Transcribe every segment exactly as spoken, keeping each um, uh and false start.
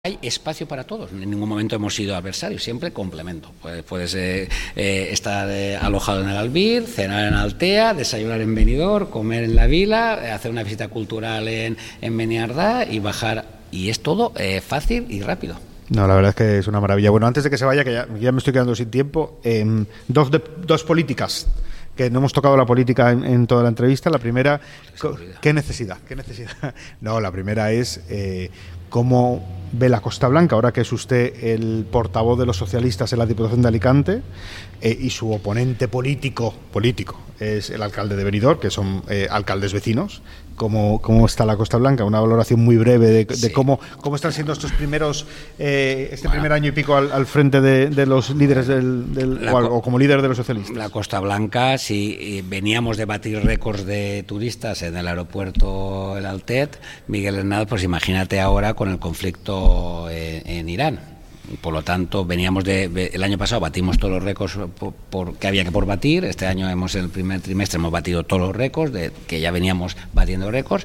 Hay espacio para todos, en ningún momento hemos sido adversarios, siempre complemento. Puedes, puedes eh, eh, estar eh, alojado en el Albir, cenar en Altea, desayunar en Benidorm, comer en la Vila, eh, hacer una visita cultural en, en Beniardá y bajar. Y es todo eh, fácil y rápido. No, la verdad es que es una maravilla. Bueno, antes de que se vaya, que ya, ya me estoy quedando sin tiempo, eh, dos, de, dos políticas, que no hemos tocado la política en, en toda la entrevista. La primera, ¿qué necesidad? ¿Qué necesidad? No, la primera es eh, cómo ve la Costa Blanca, ahora que es usted el portavoz de los socialistas en la Diputación de Alicante eh, y su oponente político, político es el alcalde de Benidorm, que son eh, alcaldes vecinos. ¿Cómo, ¿Cómo está la Costa Blanca? Una valoración muy breve de, de sí. cómo, cómo están siendo estos primeros, eh, este bueno, primer año y pico al, al frente de, de los líderes del, del o, o como líder de los socialistas. La Costa Blanca, si veníamos de batir récords de turistas en el aeropuerto El Altet, Miguel Hernández, pues imagínate ahora con el conflicto en, en Irán. Por lo tanto, veníamos de el año pasado batimos todos los récords por, por, que había que por batir. Este año hemos en el primer trimestre hemos batido todos los récords de que ya veníamos batiendo récords,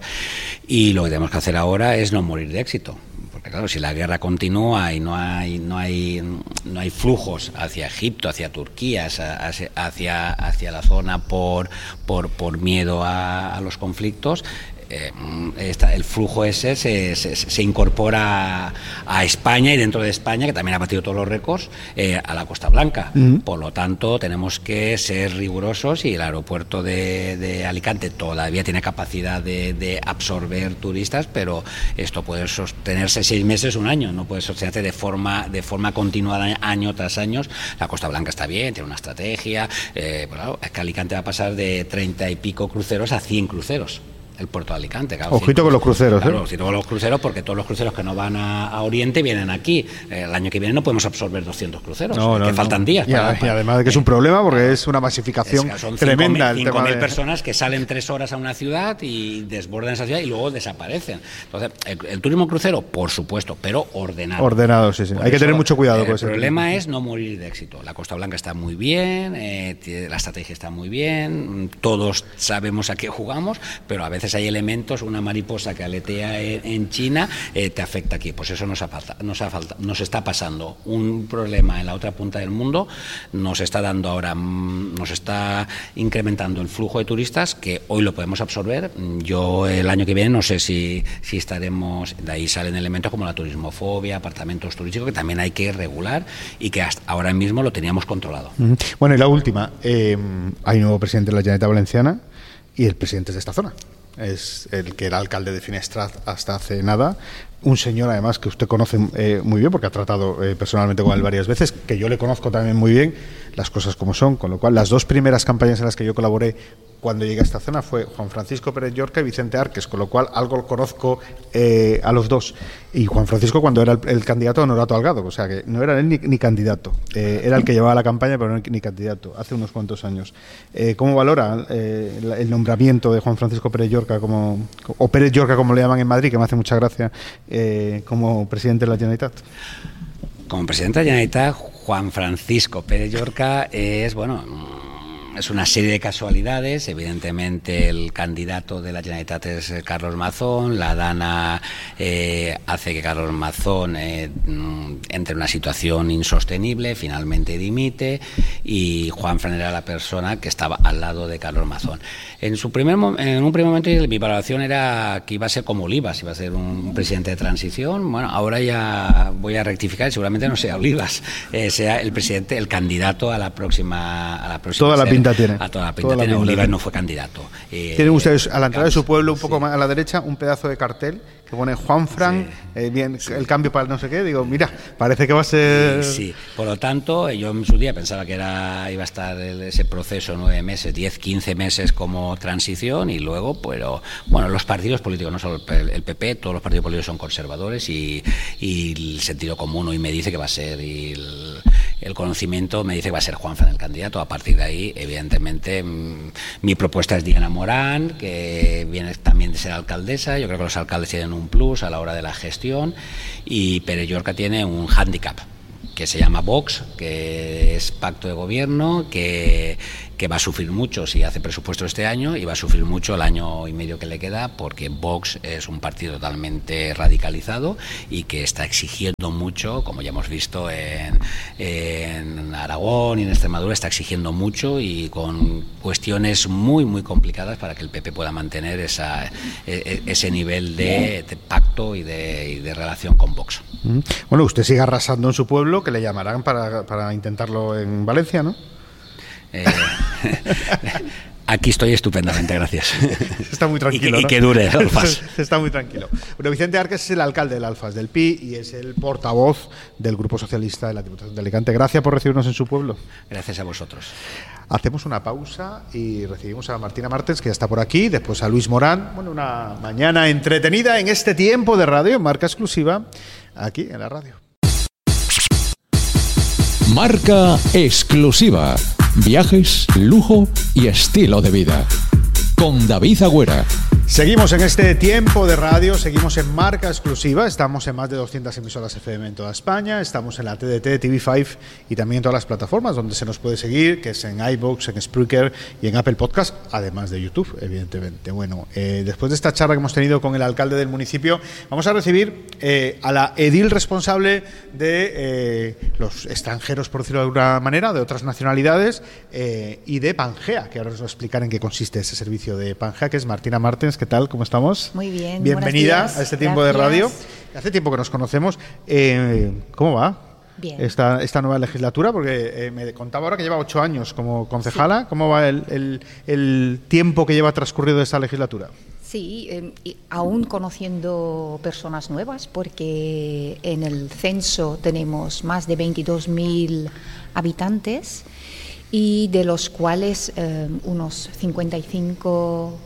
y lo que tenemos que hacer ahora es no morir de éxito. Porque claro, si la guerra continúa y no hay no hay no hay flujos hacia Egipto, hacia Turquía, hacia hacia, hacia la zona por por por miedo a, a los conflictos, Eh, esta, el flujo ese se, se, se incorpora a, a España, y dentro de España, que también ha batido todos los récords, eh, a la Costa Blanca. Uh-huh. Por lo tanto, tenemos que ser rigurosos, y el aeropuerto de, de Alicante todavía tiene capacidad de, de absorber turistas, pero esto puede sostenerse seis meses, un año, no puede sostenerse de forma de forma continuada año tras año. La Costa Blanca está bien, tiene una estrategia, eh, pues claro, es que Alicante va a pasar de treinta y pico cruceros a cien cruceros. El puerto de Alicante, claro. Ojito con los cruceros, claro, ¿eh? Ojito con los cruceros, porque todos los cruceros que no van a, a Oriente vienen aquí. Eh, el año que viene no podemos absorber doscientos cruceros, no, no, que no. faltan días. Y, para, y para, además de que es un problema, porque es una masificación es, son tremenda. cinco mil personas que salen tres horas a una ciudad y desbordan esa ciudad y luego desaparecen. Entonces, el, el turismo crucero, por supuesto, pero ordenado. Ordenado, sí, sí. Por Hay eso, que tener mucho cuidado. Eh, con el problema es no morir de éxito. La Costa Blanca está muy bien, eh, la estrategia está muy bien, todos sabemos a qué jugamos, pero a veces hay elementos, una mariposa que aletea en China eh, te afecta aquí. Pues eso nos, ha falta, nos, ha falta, nos está pasando. Un problema en la otra punta del mundo nos está dando ahora, nos está incrementando el flujo de turistas, que hoy lo podemos absorber. Yo el año que viene no sé si, si estaremos, de ahí salen elementos como la turismofobia, apartamentos turísticos, que también hay que regular y que hasta ahora mismo lo teníamos controlado. Uh-huh. Bueno, y la última, eh, hay un nuevo presidente de la Generalitat Valenciana y el presidente es de esta zona. Es el que era alcalde de Finestrat hasta hace nada, un señor además que usted conoce eh, muy bien, porque ha tratado eh, personalmente con él varias veces, que yo le conozco también muy bien, las cosas como son, con lo cual las dos primeras campañas en las que yo colaboré cuando llegué a esta zona fue Juan Francisco Pérez Llorca y Vicente Arques, con lo cual algo conozco eh, a los dos. Y Juan Francisco cuando era el, el candidato a Honorato Algado, o sea que no era él ni, ni candidato, eh, era el que llevaba la campaña, pero no ni candidato, hace unos cuantos años. Eh, ¿Cómo valora eh, el, el nombramiento de Juan Francisco Pérez Llorca, como, o Pérez Llorca como le llaman en Madrid, que me hace mucha gracia, eh, como presidente de la Generalitat? Como presidente de la Generalitat, Juan Francisco Pérez Llorca es, bueno, es una serie de casualidades. Evidentemente el candidato de la Generalitat es Carlos Mazón, la Dana eh, hace que Carlos Mazón eh, entre en una situación insostenible, finalmente dimite, y Juan Fran era la persona que estaba al lado de Carlos Mazón. En, su primer, en un primer momento mi valoración era que iba a ser como Olivas, iba a ser un presidente de transición. Bueno, ahora ya voy a rectificar, seguramente no sea Olivas, eh, sea el presidente, el candidato a la próxima, a la próxima Toda la pinta tiene. A toda la pinta toda tiene. La Olivas no fue candidato. Eh, Tienen ustedes a la entrada de su pueblo, un poco sí. más a la derecha, un pedazo de cartel que pone Juan Fran, sí. eh, bien, sí. el cambio para no sé qué. Digo, mira, parece que va a ser... Sí, sí. Por lo tanto, yo en su día pensaba que era iba a estar el, ese proceso nueve meses, diez, quince meses como transición, y luego, pero bueno, los partidos políticos, no solo el, el P P, todos los partidos políticos son conservadores, y, y el sentido común hoy me dice que va a ser, y el, el conocimiento me dice que va a ser Juan Fran el candidato. A partir de ahí, evidentemente, m- mi propuesta es Diana Morán, que viene también de ser alcaldesa. Yo creo que los alcaldes tienen un plus a la hora de la gestión, y Pérez Llorca tiene un hándicap. que se llama Vox, que es pacto de gobierno, que, que va a sufrir mucho si hace presupuesto este año y va a sufrir mucho el año y medio que le queda, porque Vox es un partido totalmente radicalizado y que está exigiendo mucho, como ya hemos visto en, en Aragón y en Extremadura, está exigiendo mucho y con cuestiones muy, muy complicadas para que el P P pueda mantener esa, ese nivel de, de pacto y de, y de relación con Vox. Bueno, usted sigue arrasando en su pueblo, que le llamarán para, para intentarlo en Valencia, ¿no? Eh, aquí estoy estupendamente, gracias. Está muy tranquilo, y que, ¿no? y que dure el Alfas. Está muy tranquilo. Bueno, Vicente Arques es el alcalde del Alfas del Pi y es el portavoz del Grupo Socialista de la Diputación de Alicante. Gracias por recibirnos en su pueblo. Gracias a vosotros. Hacemos una pausa y recibimos a Martina Martens, que ya está por aquí, después a Luis Morán. Bueno, una mañana entretenida en este tiempo de radio, Marca Exclusiva, aquí en la radio. Marca Exclusiva. Viajes, lujo y estilo de vida. Con David Agüera. Seguimos en este tiempo de radio, seguimos en Marca Exclusiva, estamos en más de doscientas emisoras F M en toda España, estamos en la T D T, T V cinco y también en todas las plataformas donde se nos puede seguir, que es en iVoox, en Spreaker y en Apple Podcast, además de YouTube, evidentemente. Bueno, eh, después de esta charla que hemos tenido con el alcalde del municipio, vamos a recibir eh, a la edil responsable de eh, los extranjeros, por decirlo de alguna manera, de otras nacionalidades eh, y de Pangea, que ahora os voy a explicar en qué consiste ese servicio de Pangea, que es Martina Martens. ¿Qué tal? ¿Cómo estamos? Muy bien. Bienvenida a este tiempo Gracias. de radio. Hace tiempo que nos conocemos. Eh, ¿Cómo va? Bien. Esta, esta nueva legislatura, porque eh, me contaba ahora que lleva ocho años como concejala. Sí. ¿Cómo va el, el, el tiempo que lleva transcurrido de esta legislatura? Sí, eh, y aún conociendo personas nuevas, porque en el censo tenemos más de veintidós mil habitantes y de los cuales eh, unos cincuenta y cinco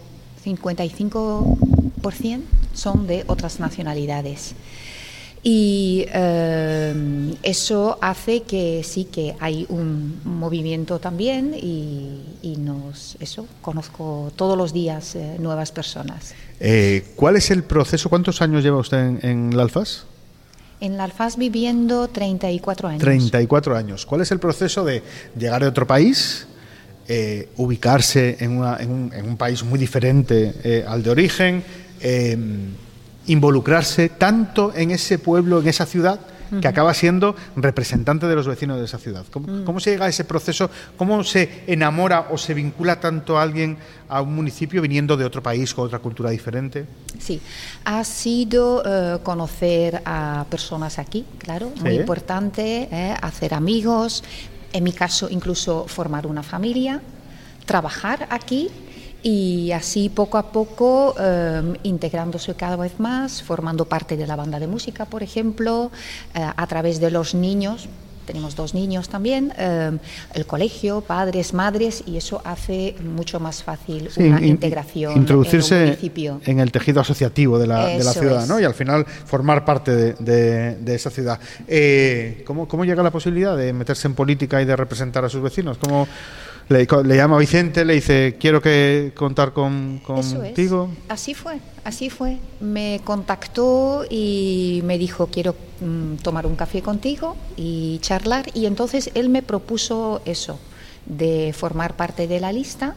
por ciento son de otras nacionalidades. Y eh, eso hace que sí que hay un movimiento también y, y nos eso conozco todos los días eh, nuevas personas. Eh, ¿Cuál es el proceso? ¿Cuántos años lleva usted en, en el Alfas? En el Alfas viviendo treinta y cuatro años. treinta y cuatro años. ¿Cuál es el proceso de llegar de otro país? Eh, ubicarse en, una, en, un, en un país muy diferente eh, al de origen, eh, involucrarse tanto en ese pueblo, en esa ciudad, uh-huh. que acaba siendo representante de los vecinos de esa ciudad. ¿Cómo, uh-huh. ¿Cómo se llega a ese proceso? ¿Cómo se enamora o se vincula tanto a alguien a un municipio viniendo de otro país con otra cultura diferente? Sí, ha sido uh, conocer a personas aquí, claro, muy ¿Sí? importante, eh, hacer amigos. En mi caso, incluso formar una familia, trabajar aquí y así poco a poco eh, integrándose cada vez más, formando parte de la banda de música, por ejemplo, eh, a través de los niños. Tenemos dos niños también, eh, el colegio, padres, madres, y eso hace mucho más fácil sí, una in, integración introducirse en un municipio. En el tejido asociativo de la, de la ciudad, es. ¿no? Y al final formar parte de, de, de esa ciudad. Eh, ¿cómo, ¿Cómo llega la posibilidad de meterse en política y de representar a sus vecinos? ¿Cómo le, le llama a Vicente, le dice, quiero que contar con, contigo? Eso es. Así fue, así fue. Me contactó y me dijo, quiero mm, tomar un café contigo y charlar. Y entonces él me propuso eso, de formar parte de la lista.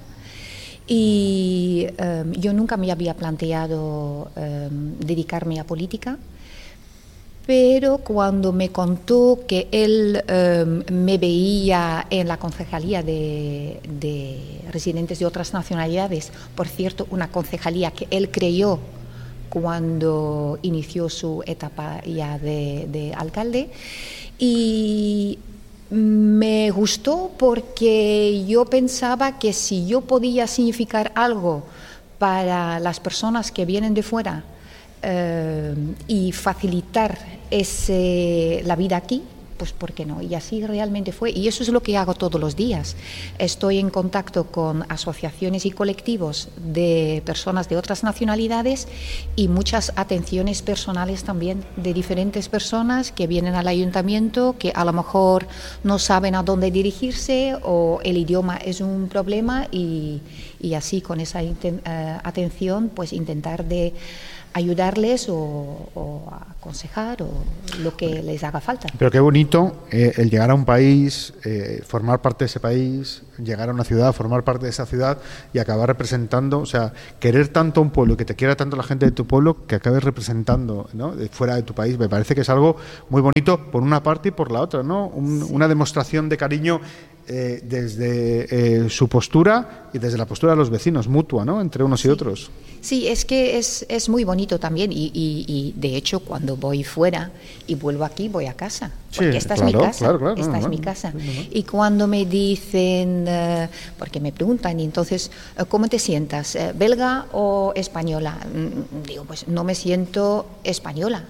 Y um, yo nunca me había planteado um, dedicarme a política. Pero cuando me contó que él eh, me veía en la concejalía de, de residentes de otras nacionalidades, por cierto, una concejalía que él creó cuando inició su etapa ya de, de alcalde, y me gustó porque yo pensaba que si yo podía significar algo para las personas que vienen de fuera, Uh, y facilitar ese, la vida aquí, pues ¿por qué no? Y así realmente fue. Y eso es lo que hago todos los días. Estoy en contacto con asociaciones y colectivos de personas de otras nacionalidades y muchas atenciones personales también de diferentes personas que vienen al ayuntamiento, que a lo mejor no saben a dónde dirigirse o el idioma es un problema y, y así con esa inten- uh, atención pues intentar de ayudarles o, o aconsejar o lo que les haga falta. Pero qué bonito eh, el llegar a un país, eh, formar parte de ese país, llegar a una ciudad, formar parte de esa ciudad y acabar representando, o sea, querer tanto a un pueblo, que te quiera tanto la gente de tu pueblo, que acabes representando, ¿no?, de fuera de tu país. Me parece que es algo muy bonito por una parte y por la otra, ¿no? Un, sí. Una demostración de cariño eh, desde eh, su postura y desde la postura de los vecinos, mutua, ¿no?, entre unos sí. y otros. Sí, es que es, es muy bonito también y, y, y de hecho cuando voy fuera y vuelvo aquí voy a casa, porque sí, esta claro, es mi casa, claro, claro, esta no, es no, mi no, casa. no, no. Y cuando me dicen, uh, porque me preguntan, y entonces, ¿cómo te sientas? ¿Belga o española? Digo, pues no me siento española,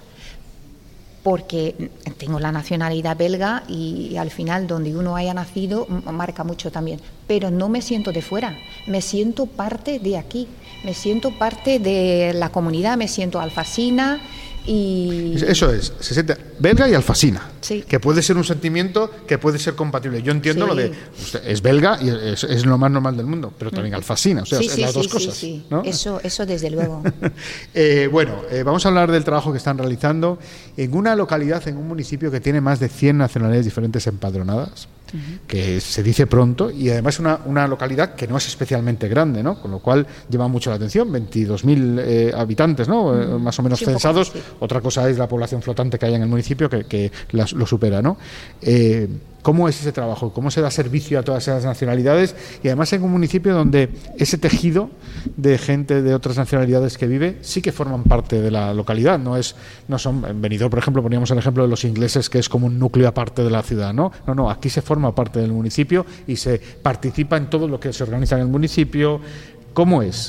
porque tengo la nacionalidad belga y al final donde uno haya nacido marca mucho también, pero no me siento de fuera, me siento parte de aquí, me siento parte de la comunidad, me siento alfasina y... Eso es, se siente belga y alfasina, sí. que puede ser un sentimiento que puede ser compatible. Yo entiendo sí. lo de, usted es belga y es, es lo más normal del mundo, pero también alfasina, o sea, sí, es sí, las sí, dos sí, cosas. Sí. ¿No? Eso, eso desde luego. eh, bueno, eh, vamos a hablar del trabajo que están realizando en una localidad, en un municipio que tiene más de cien nacionalidades diferentes empadronadas, uh-huh. que se dice pronto, y además una, una localidad que no es especialmente grande, ¿no?, con lo cual llama mucho la atención, veintidós mil eh, habitantes, ¿no?, uh-huh. más o menos sí, censados. Poco, sí. Otra cosa es la población flotante que hay en el municipio que, que las, lo supera, ¿no? Eh, ¿Cómo es ese trabajo? ¿Cómo se da servicio a todas esas nacionalidades? Y además en un municipio donde ese tejido de gente de otras nacionalidades que vive sí que forman parte de la localidad. No es, no son, en Benidorm, por ejemplo, poníamos el ejemplo de los ingleses, que es como un núcleo aparte de la ciudad, ¿no? No, no, aquí se forma parte del municipio y se participa en todo lo que se organiza en el municipio. ¿Cómo es?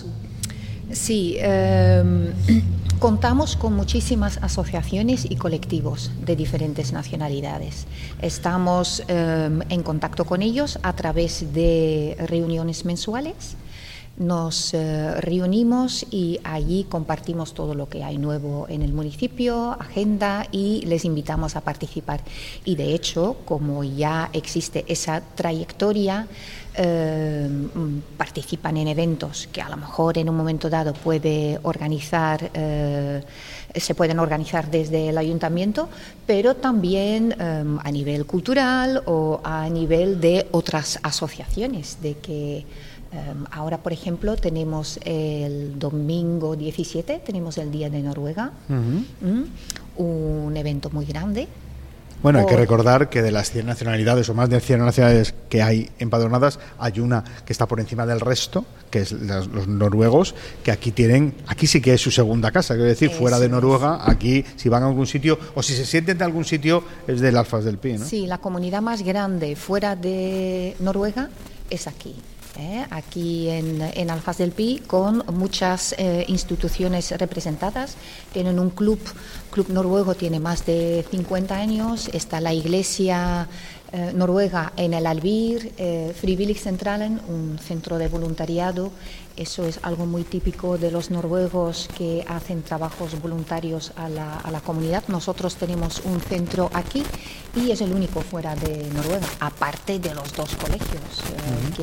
Sí, eh, contamos con muchísimas asociaciones y colectivos de diferentes nacionalidades. Estamos eh, en contacto con ellos a través de reuniones mensuales. Nos eh, reunimos y allí compartimos todo lo que hay nuevo en el municipio, agenda, y les invitamos a participar. Y de hecho, como ya existe esa trayectoria, eh, participan en eventos que a lo mejor en un momento dado puede organizar, eh, se pueden organizar desde el ayuntamiento, pero también eh, a nivel cultural o a nivel de otras asociaciones, de que Um, ahora, por ejemplo, tenemos el domingo diecisiete, tenemos el Día de Noruega, uh-huh. ¿Mm? un evento muy grande. Bueno, hay que recordar que de las cien nacionalidades o más de cien nacionalidades que hay empadronadas, hay una que está por encima del resto, que es las, los noruegos, que aquí tienen, aquí sí que es su segunda casa, quiero decir, Eso fuera de Noruega, es. Aquí si van a algún sitio o si se sienten de algún sitio es del Alfas del Pi, ¿no? Sí, la comunidad más grande fuera de Noruega es aquí. Eh, aquí en, en Alfas del Pi, con muchas eh, instituciones representadas. Tienen un club, Club Noruego tiene más de cincuenta años, está la iglesia eh, noruega en el Albir, eh, Frivilligsentralen, un centro de voluntariado. Eso es algo muy típico de los noruegos que hacen trabajos voluntarios a la, a la comunidad. Nosotros tenemos un centro aquí y es el único fuera de Noruega, aparte de los dos colegios, eh, uh-huh. que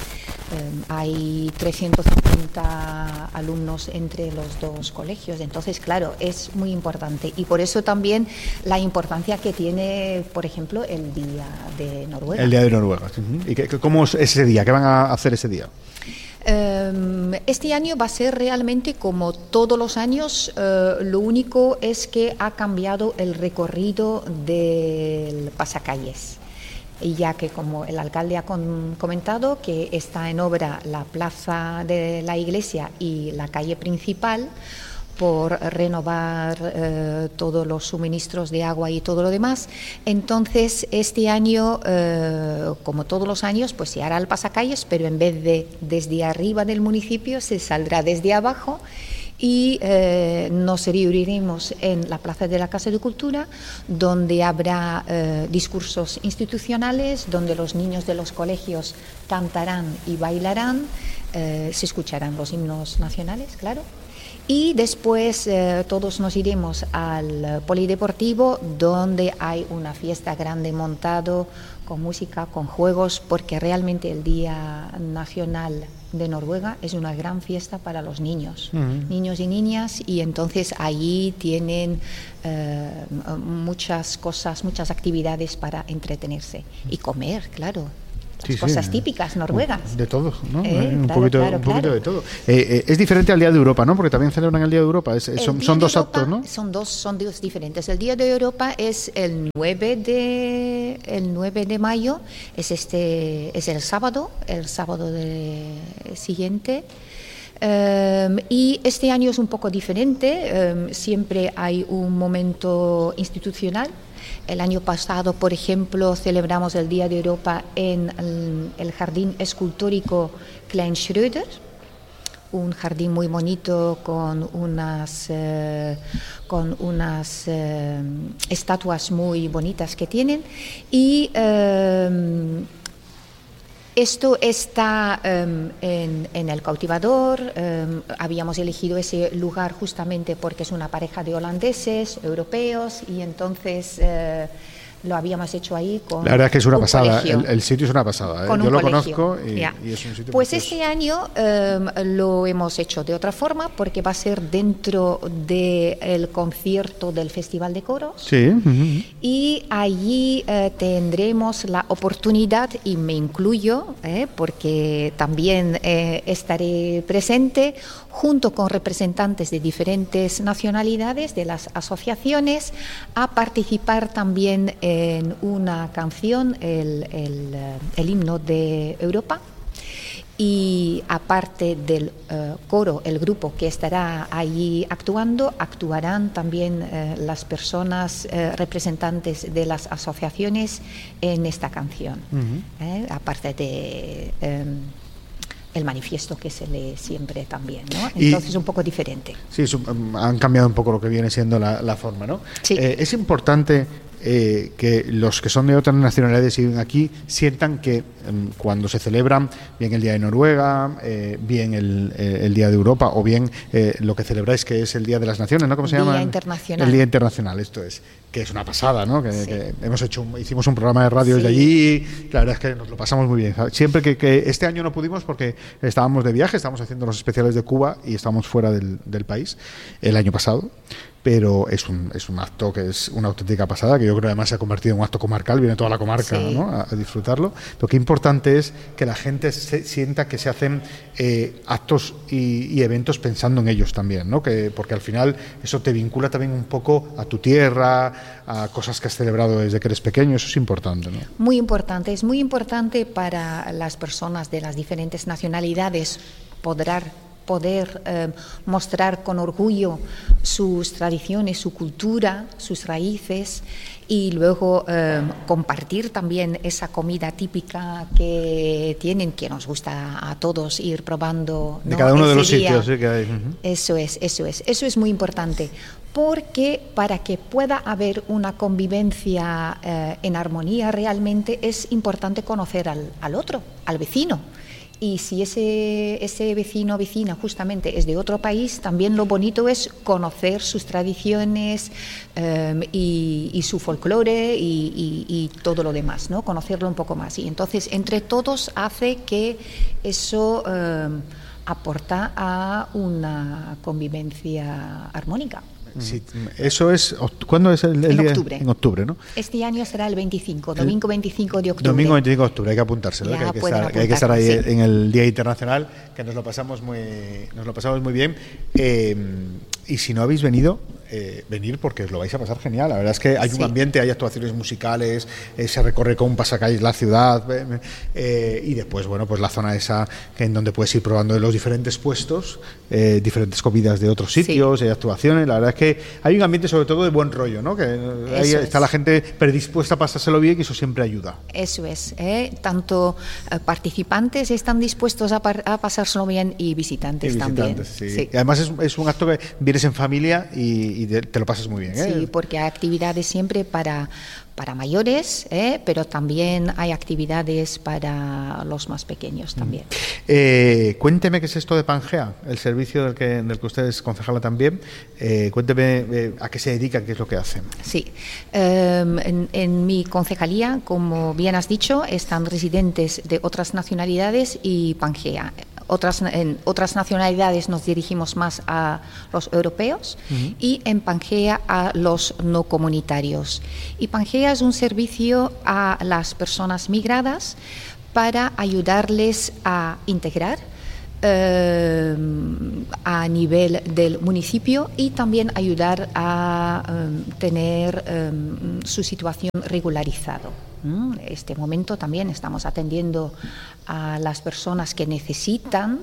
eh, hay trescientos cincuenta alumnos entre los dos colegios. Entonces, claro, es muy importante. Y por eso también la importancia que tiene, por ejemplo, el Día de Noruega. El Día de Noruega. Uh-huh. ¿Y qué, cómo es ese día? ¿Qué van a hacer ese día? Este año va a ser realmente como todos los años, eh, lo único es que ha cambiado el recorrido del pasacalles, ya que como el alcalde ha con, comentado que está en obra la plaza de la iglesia y la calle principal, por renovar eh, todos los suministros de agua y todo lo demás. Entonces, este año, eh, como todos los años, pues se hará el pasacalles, pero en vez de desde arriba del municipio, se saldrá desde abajo y eh, nos reuniremos en la Plaza de la Casa de Cultura, donde habrá eh, discursos institucionales, donde los niños de los colegios cantarán y bailarán, eh, se escucharán los himnos nacionales, claro. Y después eh, todos nos iremos al polideportivo, donde hay una fiesta grande montado con música, con juegos, porque realmente el Día Nacional de Noruega es una gran fiesta para los niños, uh-huh. niños y niñas, y entonces allí tienen eh, muchas cosas, muchas actividades para entretenerse y comer, claro. Sí, cosas sí, típicas noruegas. De todo, ¿no? Eh, un claro, poquito, claro, un poquito claro. de todo. Eh, eh, es diferente al Día de Europa, ¿no? Porque también celebran el Día de Europa. Es, son Día son de dos Europa actos, ¿no? Son dos, son dos diferentes. El Día de Europa es el nueve de, el nueve de mayo, es, este, es el sábado, el sábado de, siguiente. Um, y este año es un poco diferente, um, siempre hay un momento institucional. El año pasado, por ejemplo, celebramos el Día de Europa en el, el Jardín Escultórico Klein Schröder, un jardín muy bonito con unas, eh, con unas eh, estatuas muy bonitas que tienen. Y eh, esto está um, en, en el cautivador. Um, habíamos elegido ese lugar justamente porque es una pareja de holandeses, europeos, y entonces uh, lo habíamos hecho ahí con la verdad es que es una un pasada, colegio. el, el sitio es una pasada, ¿eh? Con Yo un lo colegio. conozco y, Yeah. y es un sitio Pues precioso. este año um, lo hemos hecho de otra forma porque va a ser dentro del concierto del Festival de Coros. Sí. Uh-huh. Y allí eh, tendremos la oportunidad, y me incluyo, eh, porque también eh, estaré presente, junto con representantes de diferentes nacionalidades, de las asociaciones, a participar también en una canción, el, el, el himno de Europa. Y aparte del uh, coro, el grupo que estará allí actuando, actuarán también uh, las personas uh, representantes de las asociaciones en esta canción, uh-huh. eh, aparte de um, el manifiesto que se lee siempre también, ¿no? Entonces es un poco diferente. Sí, um, han cambiado un poco lo que viene siendo la, la forma, ¿no? Sí. Eh, es importante Eh, que los que son de otras nacionalidades y viven aquí sientan que eh, cuando se celebran bien el Día de Noruega, eh, bien el, eh, el Día de Europa o bien eh, lo que celebráis que es el Día de las Naciones, ¿no? ¿Cómo se Día llama? Internacional. El Día Internacional, esto es, que es una pasada, ¿no? Que, Sí. que hemos hecho, un, hicimos un programa de radio Sí. desde allí, la verdad es que nos lo pasamos muy bien. Siempre que, que este año no pudimos porque estábamos de viaje, estábamos haciendo los especiales de Cuba y estábamos fuera del, del país el año pasado. Pero es un, es un acto que es una auténtica pasada, que yo creo que además se ha convertido en un acto comarcal, viene toda la comarca, sí. ¿no? a, a disfrutarlo. Lo que importante es que la gente se, sienta que se hacen eh, actos y, y eventos pensando en ellos también, ¿no? Que, porque al final eso te vincula también un poco a tu tierra, a cosas que has celebrado desde que eres pequeño, eso es importante, ¿no? Muy importante, es muy importante para las personas de las diferentes nacionalidades poder poder eh, mostrar con orgullo sus tradiciones, su cultura, sus raíces, y luego eh, compartir también esa comida típica que tienen, que nos gusta a todos ir probando, ¿no? De cada uno Ese de los día. sitios, sí, que hay. Uh-huh. Eso es, eso es, eso es muy importante, porque para que pueda haber una convivencia eh, en armonía realmente es importante conocer al, al otro, al vecino. Y si ese, ese vecino o vecina justamente es de otro país, también lo bonito es conocer sus tradiciones um, y, y su folclore y, y, y todo lo demás, ¿no? Conocerlo un poco más. Y entonces, entre todos hace que eso um, aporta a una convivencia armónica. Sí, eso es. ¿Cuándo es el, el en día? octubre. En octubre, ¿no? Este año será el veinticinco, domingo veinticinco de octubre. Domingo veinticinco de octubre, hay que apuntárselo, Ya que, hay que, pueden estar, que hay que estar ahí apuntarlo, sí. en el Día Internacional, que nos lo pasamos muy, nos lo pasamos muy bien. Eh, y si no habéis venido, eh, venir porque os lo vais a pasar genial. La verdad es que hay Sí. un ambiente, hay actuaciones musicales, eh, se recorre con un pasacalles la ciudad, eh, eh, y después, bueno, pues la zona esa que en donde puedes ir probando de los diferentes puestos, eh, diferentes comidas de otros sitios, Sí. hay actuaciones. La verdad es que hay un ambiente sobre todo de buen rollo, ¿no? Que ahí Eso está es. la gente predispuesta a pasárselo bien y eso siempre ayuda. Eso es, ¿eh? Tanto eh, participantes están dispuestos a, par- a pasárselo bien y visitantes, Y visitantes, también. sí. Sí. Y además es, es un acto que vienes en familia y, y te, te lo pasas muy bien, ¿eh? Sí, porque hay actividades siempre para, para mayores, ¿eh? Pero también hay actividades para los más pequeños también. Eh, cuénteme qué es esto de Pangea, el servicio del que, del que usted es concejala también. Eh, cuénteme eh, a qué se dedica, qué es lo que hacen. Sí, um, en, en mi concejalía, como bien has dicho, están residentes de otras nacionalidades y Pangea. Otras, en otras nacionalidades nos dirigimos más a los europeos uh-huh. y en Pangea a los no comunitarios. Y Pangea es un servicio a las personas migradas para ayudarles a integrar eh, a nivel del municipio y también ayudar a um, tener um, su situación regularizada. En este momento también estamos atendiendo a las personas que necesitan.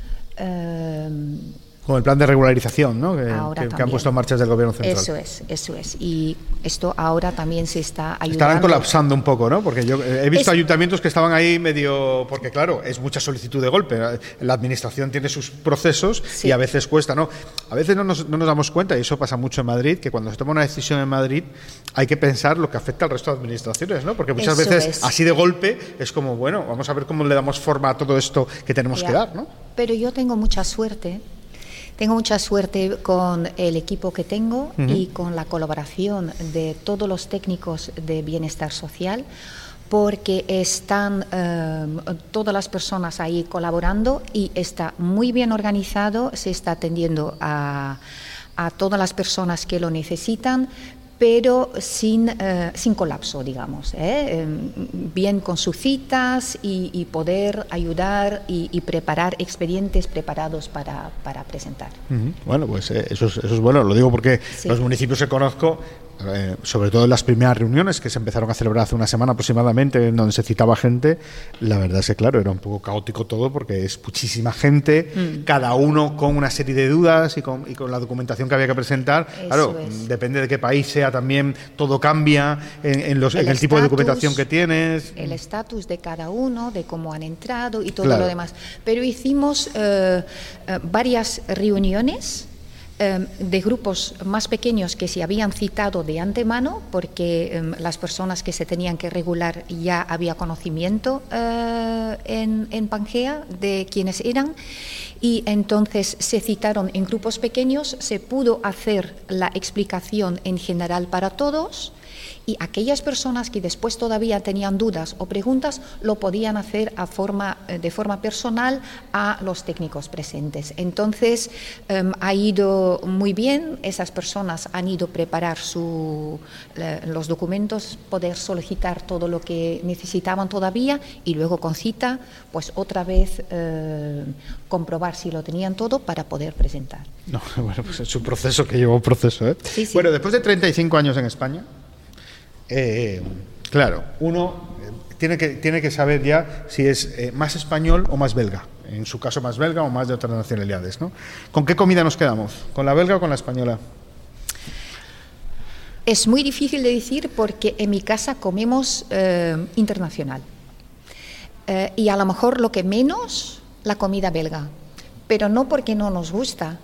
Eh, Con el plan de regularización, ¿no? Que, ahora que, que han puesto en marcha desde el Gobierno Central. Eso es, eso es. Y esto ahora también se está ayudando. Estarán colapsando un poco, ¿no? Porque yo he visto es... ayuntamientos que estaban ahí medio... Porque, claro, es mucha solicitud de golpe. La administración tiene sus procesos sí. y a veces cuesta, ¿no? A veces no nos, no nos damos cuenta, y eso pasa mucho en Madrid, que cuando se toma una decisión en Madrid hay que pensar lo que afecta al resto de administraciones, ¿no? Porque muchas eso veces, es. así de golpe, es como, bueno, vamos a ver cómo le damos forma a todo esto que tenemos ya. que dar, ¿no? Pero yo tengo mucha suerte... Tengo mucha suerte con el equipo que tengo uh-huh. y con la colaboración de todos los técnicos de bienestar social, porque están eh, todas las personas ahí colaborando y está muy bien organizado, se está atendiendo a, a todas las personas que lo necesitan, pero sin, eh, sin colapso, digamos, ¿eh? bien con sus citas y, y poder ayudar y, y preparar expedientes preparados para, para presentar. Uh-huh. Bueno, pues eh, eso, es, eso es bueno, lo digo porque sí. los municipios que conozco, eh, sobre todo en las primeras reuniones que se empezaron a celebrar hace una semana aproximadamente, en donde se citaba gente, la verdad es que claro, era un poco caótico todo porque es muchísima gente, mm. cada uno con una serie de dudas y con, y con la documentación que había que presentar. Eso claro, es. Depende de qué país sea también, todo cambia en, en, los, el, en el tipo de documentación que tienes. El estatus de cada uno, de cómo han entrado y todo claro. lo demás. Pero hicimos eh, eh, varias reuniones de grupos más pequeños que se habían citado de antemano porque um, las personas que se tenían que regular ya había conocimiento uh, en, en Pangea de quiénes eran y entonces se citaron en grupos pequeños, se pudo hacer la explicación en general para todos y aquellas personas que después todavía tenían dudas o preguntas lo podían hacer a forma, de forma personal a los técnicos presentes. Entonces um, ha ido muy bien, esas personas han ido a preparar su, eh, los documentos, poder solicitar todo lo que necesitaban todavía y luego con cita, pues otra vez eh, comprobar si lo tenían todo para poder presentar. No, bueno, pues es un proceso que lleva un proceso, ¿eh? Sí, sí. Bueno, después de treinta y cinco años en España, Eh, claro, uno tiene que, tiene que saber ya si es eh, más español o más belga, en su caso más belga o más de otras nacionalidades, ¿no? ¿Con qué comida nos quedamos? ¿Con la belga o con la española? Es muy difícil de decir porque en mi casa comemos eh, internacional eh, y a lo mejor lo que menos la comida belga, pero no porque no nos gusta.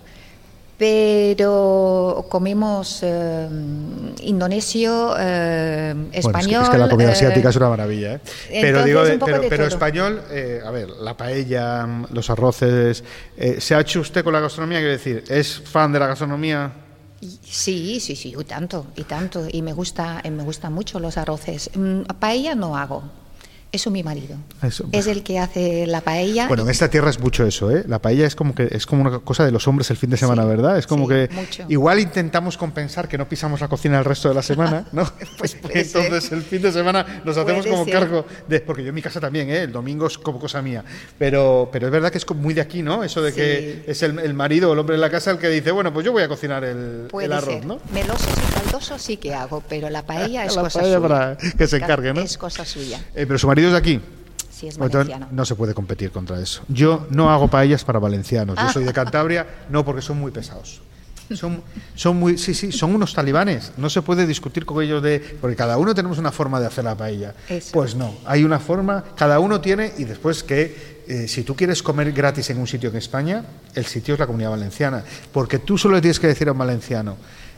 Pero comemos eh, indonesio, eh, español. Bueno, es, que, es que la comida eh, asiática es una maravilla, ¿eh? Pero digo, de, pero, de pero español, eh, a ver, la paella, los arroces, eh, ¿se ha hecho usted con la gastronomía? Quiero decir, ¿es fan de la gastronomía? Sí, sí, sí, y tanto, y tanto, y me gusta, me gustan mucho los arroces. Paella no hago. Eso mi marido. Eso. Es el que hace la paella. Bueno, en esta tierra es mucho eso, ¿eh? La paella es como que es como una cosa de los hombres el fin de semana, sí, ¿verdad? Es como sí, que mucho. Igual intentamos compensar que no pisamos la cocina el resto de la semana, ¿no? Pues entonces ser. el fin de semana nos hacemos puede como ser. cargo de, porque yo en mi casa también, ¿eh? El domingo es como cosa mía, pero pero es verdad que es como muy de aquí, ¿no? Eso de sí. que es el, el marido o el hombre en la casa el que dice, bueno, pues yo voy a cocinar el, el arroz, ser. ¿no? Melosos y caldosos sí que hago, pero la paella es la cosa paella suya. Para que se encargue, ¿no? Es cosa suya. Eh, pero su marido es de aquí. Sí, es valenciano. No se puede competir contra eso. Yo no hago paellas para valencianos. Yo soy de Cantabria, no, porque son muy pesados. Son, son muy, sí, sí, son unos talibanes. No se puede discutir con ellos de, porque cada uno tenemos una forma de hacer la paella. Eso. Pues no, hay una forma, cada uno tiene, y después que eh, si tú quieres comer gratis en un sitio en España, el sitio es la Comunidad Valenciana, porque tú solo le tienes que decir a un valenciano,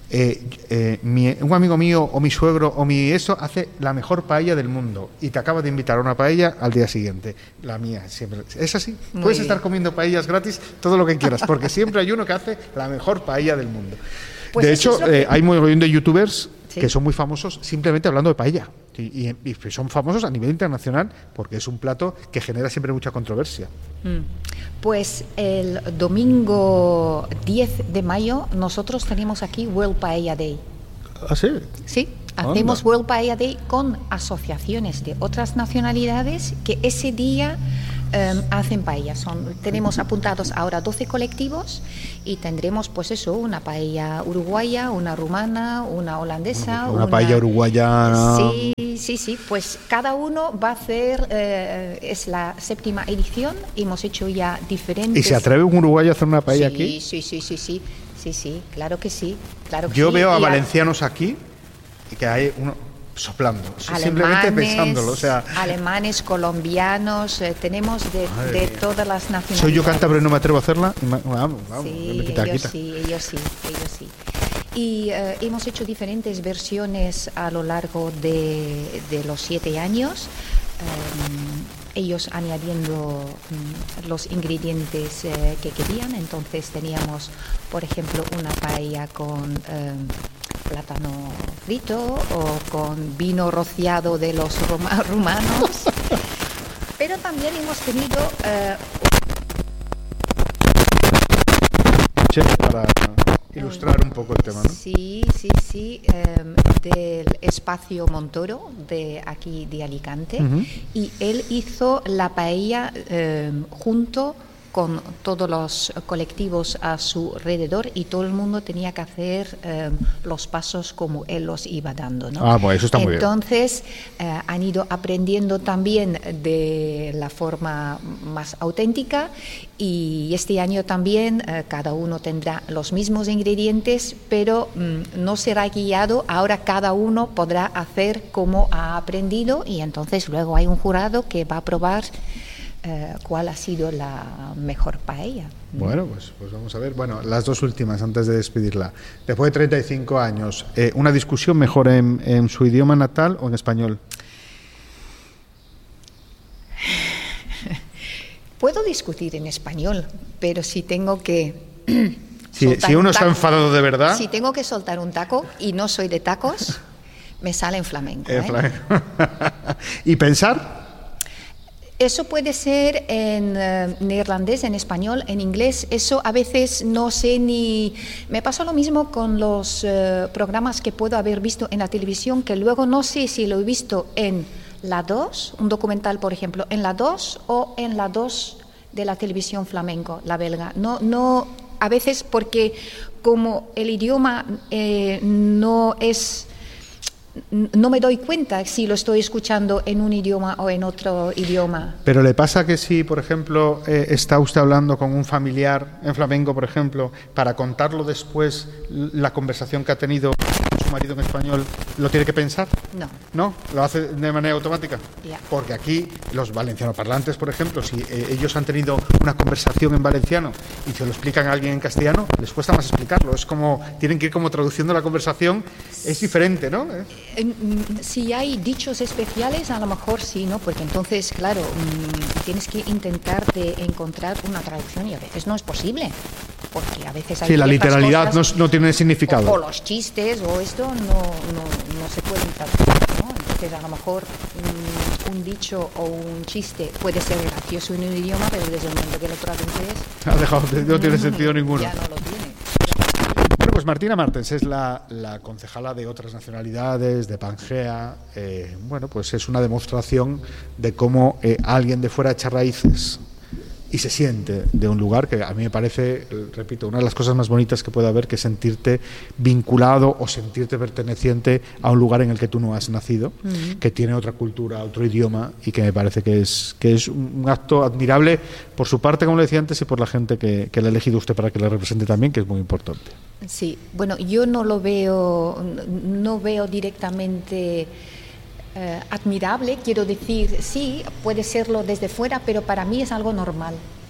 Eh, eh, mi, un amigo mío o mi suegro o mi eso hace la mejor paella del mundo y te acaba de invitar a una paella al día siguiente. La mía siempre es así. Muy Puedes bien. estar comiendo paellas gratis todo lo que quieras, porque siempre hay uno que hace la mejor paella del mundo. Pues de eso hecho, es lo que- eh, hay un montón de youtubers Sí. que son muy famosos simplemente hablando de paella. Y, y- y son famosos a nivel internacional porque es un plato que genera siempre mucha controversia. Mm. Pues el domingo diez de mayo nosotros tenemos aquí World Paella Day. ¿Ah, sí? Sí, Anda. hacemos World Paella Day con asociaciones de otras nacionalidades que ese día eh, hacen paella. Son, tenemos apuntados ahora doce colectivos y tendremos pues eso, una paella uruguaya, una rumana, una holandesa. Una paella uruguayana. Sí, sí, sí, pues cada uno va a hacer, eh, es la séptima edición, hemos hecho ya diferentes... ¿Y se atreve un uruguayo a hacer una paella sí, aquí? Sí, sí, sí, sí, sí, sí, claro que sí, claro que Yo sí. veo a Y valencianos aquí y que hay uno soplando, simplemente alemanes, pensándolo. O sea, alemanes, colombianos, eh, tenemos de, Madre de mía. todas las nacionalidades. soy yo cántabro y no me atrevo a hacerla. y ma- Vamos, vamos, Sí, me quita, ellos quita. sí, ellos sí, ellos sí. Y eh, hemos hecho diferentes versiones a lo largo de, de los siete años. eh, ellos añadiendo mm, los ingredientes eh, que querían. Entonces teníamos, por ejemplo, una paella con eh, plátano frito o con vino rociado de los roma- rumanos. Pero también hemos tenido eh, Che, para ilustrar un poco el tema, ¿no? Sí, sí, sí, em, del Espacio Montoro de aquí de Alicante. Ujú. Y él hizo la paella em, junto con todos los colectivos a su alrededor y todo el mundo tenía que hacer em, los pasos como él los iba dando, ¿no? Ah, pues eso está muy bien. Entonces eh, han ido aprendiendo también de la forma más auténtica y este año también eh, cada uno tendrá los mismos ingredientes, pero mm, no será guiado, ahora cada uno podrá hacer como ha aprendido y entonces luego hay un jurado que va a probar eh, cuál ha sido la mejor paella. Bueno, pues, pues vamos a ver. Bueno, las dos últimas antes de despedirla. Después de treinta y cinco años, eh, ¿una discusión mejor en, en su idioma natal o en español? Puedo discutir en español, pero si tengo que... Si, soltar si un uno está taco- enfadado de verdad... Si tengo que soltar un taco y no soy de tacos, me sale en flamenco. eh, ¿eh? Fran- ¿Y pensar? Eso puede ser en eh, neerlandés, en español, en inglés. Eso a veces no sé ni... Me pasa lo mismo con los eh, programas que puedo haber visto en la televisión, que luego no sé si lo he visto en la dos, un documental, por ejemplo, en la dos o en la dos de la televisión flamenco, la belga. No, no, a veces porque como el idioma eh, no es... No me doy cuenta si lo estoy escuchando en un idioma o en otro idioma. Pero le pasa que si, por ejemplo, eh, está usted hablando con un familiar en flamenco, por ejemplo, para contarlo después, l- la conversación que ha tenido con su marido en español, ¿lo tiene que pensar? No. ¿No? ¿Lo hace de manera automática? Ya. Porque aquí los valencianoparlantes, por ejemplo, si eh, ellos han tenido una conversación en valenciano y se lo explican a alguien en castellano, les cuesta más explicarlo. Es como, tienen que ir como traduciendo la conversación. Es diferente, ¿no? ¿Eh? Eh, mm, Si hay dichos especiales, a lo mejor sí, ¿no? Porque entonces, claro, mm, tienes que intentar de encontrar una traducción y a veces no es posible. Porque a veces hay Sí, la ciertas literalidad no, cosas, es- no tiene significado. O, o los chistes o esto no, no, no se pueden traducir, ¿no? Entonces, a lo mejor mm, un dicho o un chiste puede ser gracioso en un idioma, pero desde el momento que lo traduces... Ha dejado, no tiene sentido ninguno. Ya no lo tiene. Bueno, pues Martina Martens es la, la concejala de otras nacionalidades, de Pangea. Eh, bueno, pues es una demostración de cómo eh, alguien de fuera echa raíces y se siente de un lugar que a mí me parece, eh, repito, una de las cosas más bonitas que puede haber, que sentirte vinculado o sentirte perteneciente a un lugar en el que tú no has nacido, Mm. que tiene otra cultura, otro idioma, y que me parece que es, que es un acto admirable por su parte, como le decía antes, y por la gente que, que le ha elegido usted para que le represente también, que es muy importante. Sí, bueno, yo no lo veo, no veo directamente eh, admirable, quiero decir, sí, puede serlo desde fuera, pero para mí es algo normal.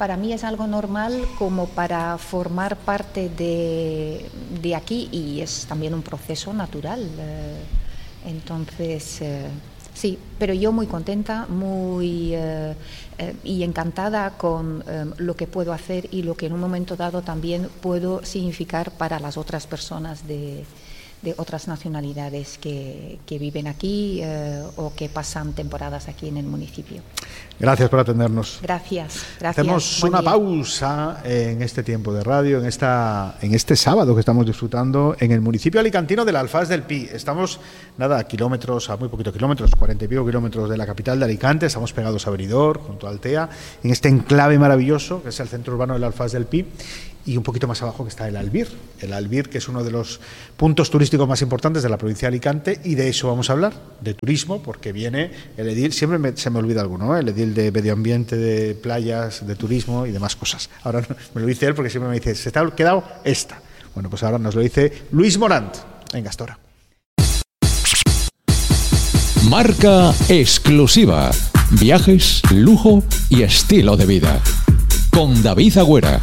para mí es algo normal como para formar parte de, de aquí, y es también un proceso natural. Entonces, sí, pero yo muy contenta, muy eh, eh, y encantada con eh, lo que puedo hacer y lo que en un momento dado también puedo significar para las otras personas de, de otras nacionalidades que, que viven aquí eh, o que pasan temporadas aquí en el municipio. Gracias por atendernos. Gracias, gracias. Hacemos Buen una día. pausa en este tiempo de radio, en esta, en este sábado que estamos disfrutando en el municipio alicantino del Alfaz del Pi. Estamos, nada, a kilómetros, a muy poquito kilómetros, cuarenta y pico kilómetros de la capital de Alicante. Estamos pegados a Benidorm, junto a Altea, en este enclave maravilloso que es el centro urbano del Alfaz del Pi. Y un poquito más abajo que está el Albir, el Albir, que es uno de los puntos turísticos más importantes de la provincia de Alicante, y de eso vamos a hablar, de turismo, porque viene el edil, siempre me, se me olvida alguno, ¿no? El edil de medio ambiente, de playas, de turismo y demás cosas. Ahora no, me lo dice él porque siempre me dice, se te ha quedado esta. Bueno, pues ahora nos lo dice Luis Morant. Venga, hasta ahora. Marca exclusiva. Viajes, lujo y estilo de vida. Con David Agüera.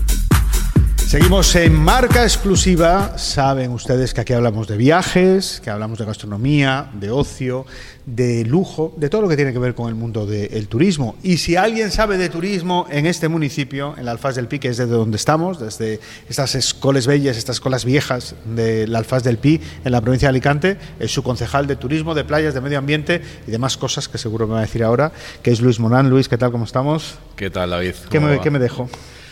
Seguimos en Marca Exclusiva. Saben ustedes que aquí hablamos de viajes, que hablamos de gastronomía, de ocio, de lujo, de todo lo que tiene que ver con el mundo del turismo. Y si alguien sabe de turismo en este municipio, en el Alfaz del Pi, que es desde donde estamos, desde estas escoles bellas, estas escolas viejas del Alfaz del Pi, en la provincia de Alicante, es su concejal de turismo, de playas, de medio ambiente y demás cosas que seguro me va a decir ahora, que es Luis Morán. Luis, ¿qué tal? ¿Cómo estamos? ¿Qué tal, David? ¿Qué me, ¿Qué me dejo?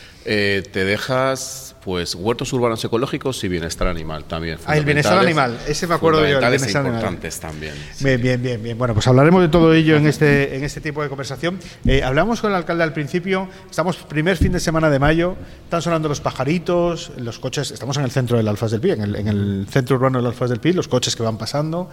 Eh, te dejas, pues, huertos urbanos ecológicos y bienestar animal también. Ah, el bienestar animal, ese me acuerdo yo. El bienestar e importantes animal. También. Sí. Bien, bien, bien, bien. Bueno, pues hablaremos de todo ello en este, en este tipo de conversación. Eh, hablamos con el alcalde al principio, estamos primer fin de semana de mayo, están sonando los pajaritos, los coches, estamos en el centro del Alfaz del Pi, en el, en el centro urbano del Alfaz del Pi, los coches que van pasando,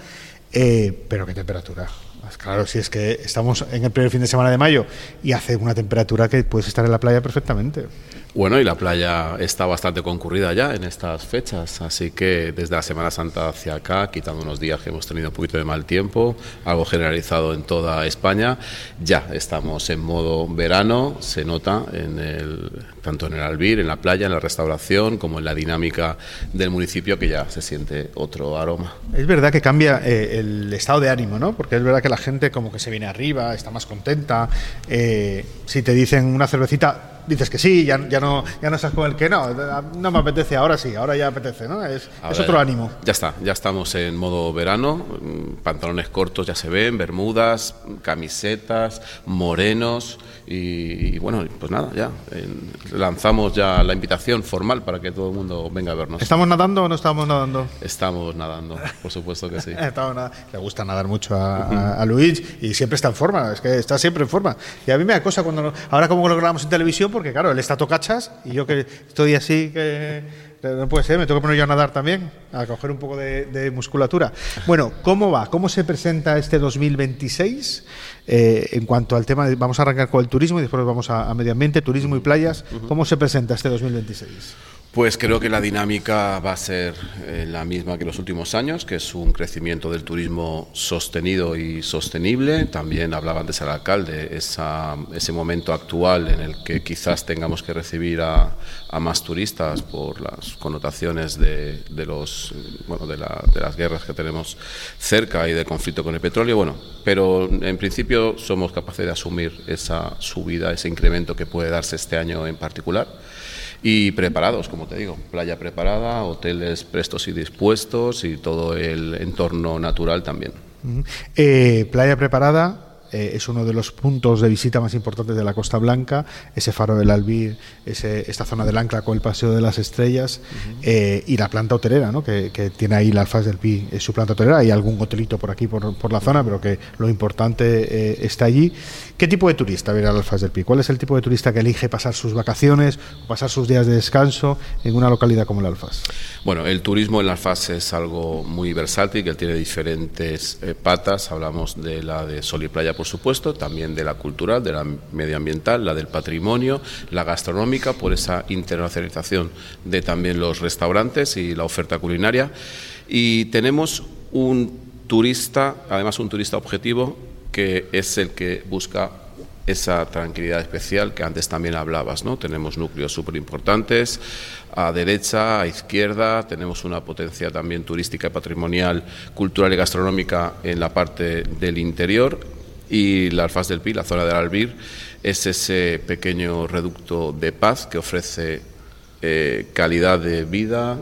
eh, pero qué temperatura. Claro, si es que estamos en el primer fin de semana de mayo y hace una temperatura que puedes estar en la playa perfectamente. Bueno, y la playa está bastante concurrida ya en estas fechas, así que desde la Semana Santa hacia acá, quitando unos días que hemos tenido un poquito de mal tiempo, algo generalizado en toda España, ya estamos en modo verano, se nota en el, tanto en el Albir, en la playa, en la restauración, como en la dinámica del municipio, que ya se siente otro aroma. Es verdad que cambia eh, el estado de ánimo, ¿no? Porque es verdad que la gente como que se viene arriba, está más contenta, eh, si te dicen una cervecita, dices que sí, ya, ya no ya no estás con el que no, no me apetece, ahora sí, ahora ya apetece, ¿no? Es, es otro ánimo. Ya está, ya estamos en modo verano, pantalones cortos ya se ven, bermudas, camisetas, morenos y, y bueno, pues nada, ya en, lanzamos ya la invitación formal para que todo el mundo venga a vernos. ¿Estamos nadando o no estamos nadando? Estamos nadando, por supuesto que sí. Le gusta nadar mucho a, a, a Luis y siempre está en forma, es que está siempre en forma. Y a mí me da cosa cuando, ahora como lo grabamos en televisión, porque claro, él está tocachas y yo que estoy así, que no puede ser, me tengo que poner yo a nadar también, a coger un poco de, de musculatura. Bueno, ¿cómo va? ¿Cómo se presenta este dos mil veintiséis? Eh, en cuanto al tema, de, vamos a arrancar con el turismo y después vamos a, a medio ambiente, turismo y playas. ¿Cómo se presenta este dos mil veintiséis? Pues creo que la dinámica va a ser eh, la misma que los últimos años, que es un crecimiento del turismo sostenido y sostenible. También hablaba antes el alcalde, esa, ese momento actual en el que quizás tengamos que recibir a, a más turistas por las connotaciones de, de, los, bueno, de, la, de las guerras que tenemos cerca y del conflicto con el petróleo. Bueno, pero en principio somos capaces de asumir esa subida, ese incremento que puede darse este año en particular. Y preparados, como te digo, playa preparada, hoteles prestos y dispuestos y todo el entorno natural también. Uh-huh. eh, playa preparada. Eh, es uno de los puntos de visita más importantes de la Costa Blanca, ese faro del Albir, ese, esta zona del Ancla con el Paseo de las Estrellas, uh-huh. eh, y la planta hotelera, ¿no? que, que tiene ahí el Alfaz del Pi, es su planta hotelera. Hay algún hotelito por aquí, por, por la zona, pero que lo importante eh, está allí. ¿Qué tipo de turista viene al Alfaz del Pi? ¿Cuál es el tipo de turista que elige pasar sus vacaciones o pasar sus días de descanso en una localidad como el Alfaz? Bueno, el turismo en el Alfaz es algo muy versátil, que tiene diferentes eh, patas. Hablamos de la de sol y playa, por supuesto, también de la cultural, de la medioambiental, la del patrimonio, la gastronómica, por esa internacionalización de también los restaurantes y la oferta culinaria. Y tenemos un turista, además un turista objetivo, que es el que busca esa tranquilidad especial que antes también hablabas, ¿no? Tenemos núcleos súper importantes, a derecha, a izquierda, tenemos una potencia también turística, patrimonial, cultural y gastronómica en la parte del interior, y la Alfaz del Pi, la zona del Albir, es ese pequeño reducto de paz que ofrece eh, calidad de vida,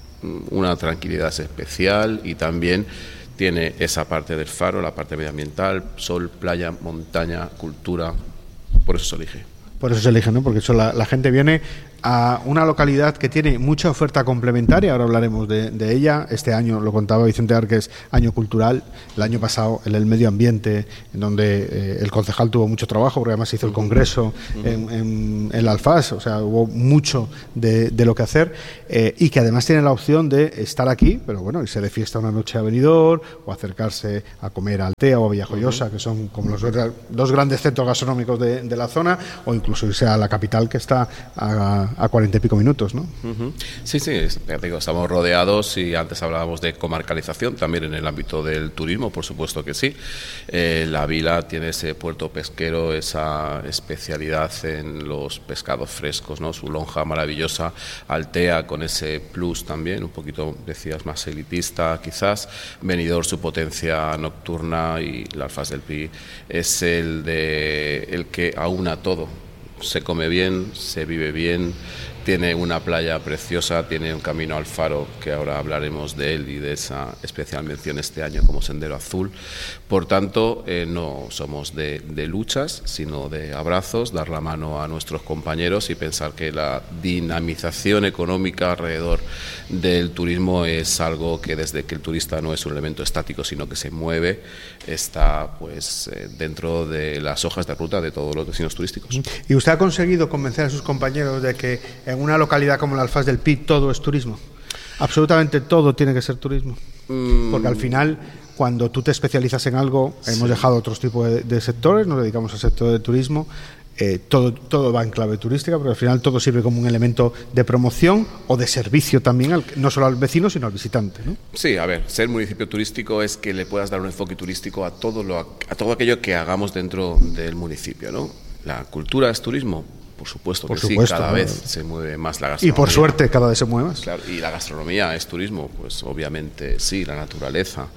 una tranquilidad especial, y también tiene esa parte del faro, la parte medioambiental, sol, playa, montaña, cultura. Por eso se elige. Por eso se elige, ¿no? Porque eso la, la gente viene a una localidad que tiene mucha oferta complementaria. Ahora hablaremos de, de ella. Este año, lo contaba Vicente Arques, año cultural. El año pasado, en el medio ambiente, en donde eh, el concejal tuvo mucho trabajo, porque además hizo el congreso en, en, en la Alfaz. O sea, hubo mucho de, de lo que hacer, eh, y que además tiene la opción de estar aquí, pero bueno, irse de fiesta una noche a Benidorm, o acercarse a comer a Altea o a Villajoyosa, uh-huh. que son como los dos grandes centros gastronómicos de, de la zona, o incluso irse a la capital, que está a a cuarenta y pico minutos, ¿no? Uh-huh. Sí, sí, ya te digo, estamos rodeados, y antes hablábamos de comarcalización, también en el ámbito del turismo, por supuesto que sí. Eh, la vila tiene ese puerto pesquero, esa especialidad en los pescados frescos, ¿no? Su lonja maravillosa, Altea con ese plus también, un poquito, decías, más elitista quizás. Benidorm, su potencia nocturna, y la Alfaz del Pi es el, de, el que aúna todo. Se come bien, se vive bien, tiene una playa preciosa, tiene un camino al faro, que ahora hablaremos de él y de esa especial mención este año como Sendero Azul. Por tanto, eh, no somos de, de luchas, sino de abrazos, dar la mano a nuestros compañeros y pensar que la dinamización económica alrededor del turismo es algo que, desde que el turista no es un elemento estático, sino que se mueve, está pues eh, dentro de las hojas de ruta de todos los destinos turísticos. ¿Y usted ha conseguido convencer a sus compañeros de que en una localidad como la Alfaz del Pi todo es turismo? Absolutamente todo tiene que ser turismo. Mm. Porque al final, cuando tú te especializas en algo, sí. hemos dejado otros tipos de, de sectores, nos dedicamos al sector del turismo, eh, todo, todo va en clave turística, pero al final todo sirve como un elemento de promoción o de servicio también, al, no solo al vecino, sino al visitante, ¿no? Sí, a ver, ser municipio turístico es que le puedas dar un enfoque turístico a todo, lo, a todo aquello que hagamos dentro del municipio, ¿no? La cultura es turismo. Por supuesto por que supuesto, sí, cada ¿no? vez se mueve más la gastronomía. Y por suerte cada vez se mueve más. Claro, y la gastronomía es turismo, pues obviamente sí, la naturaleza.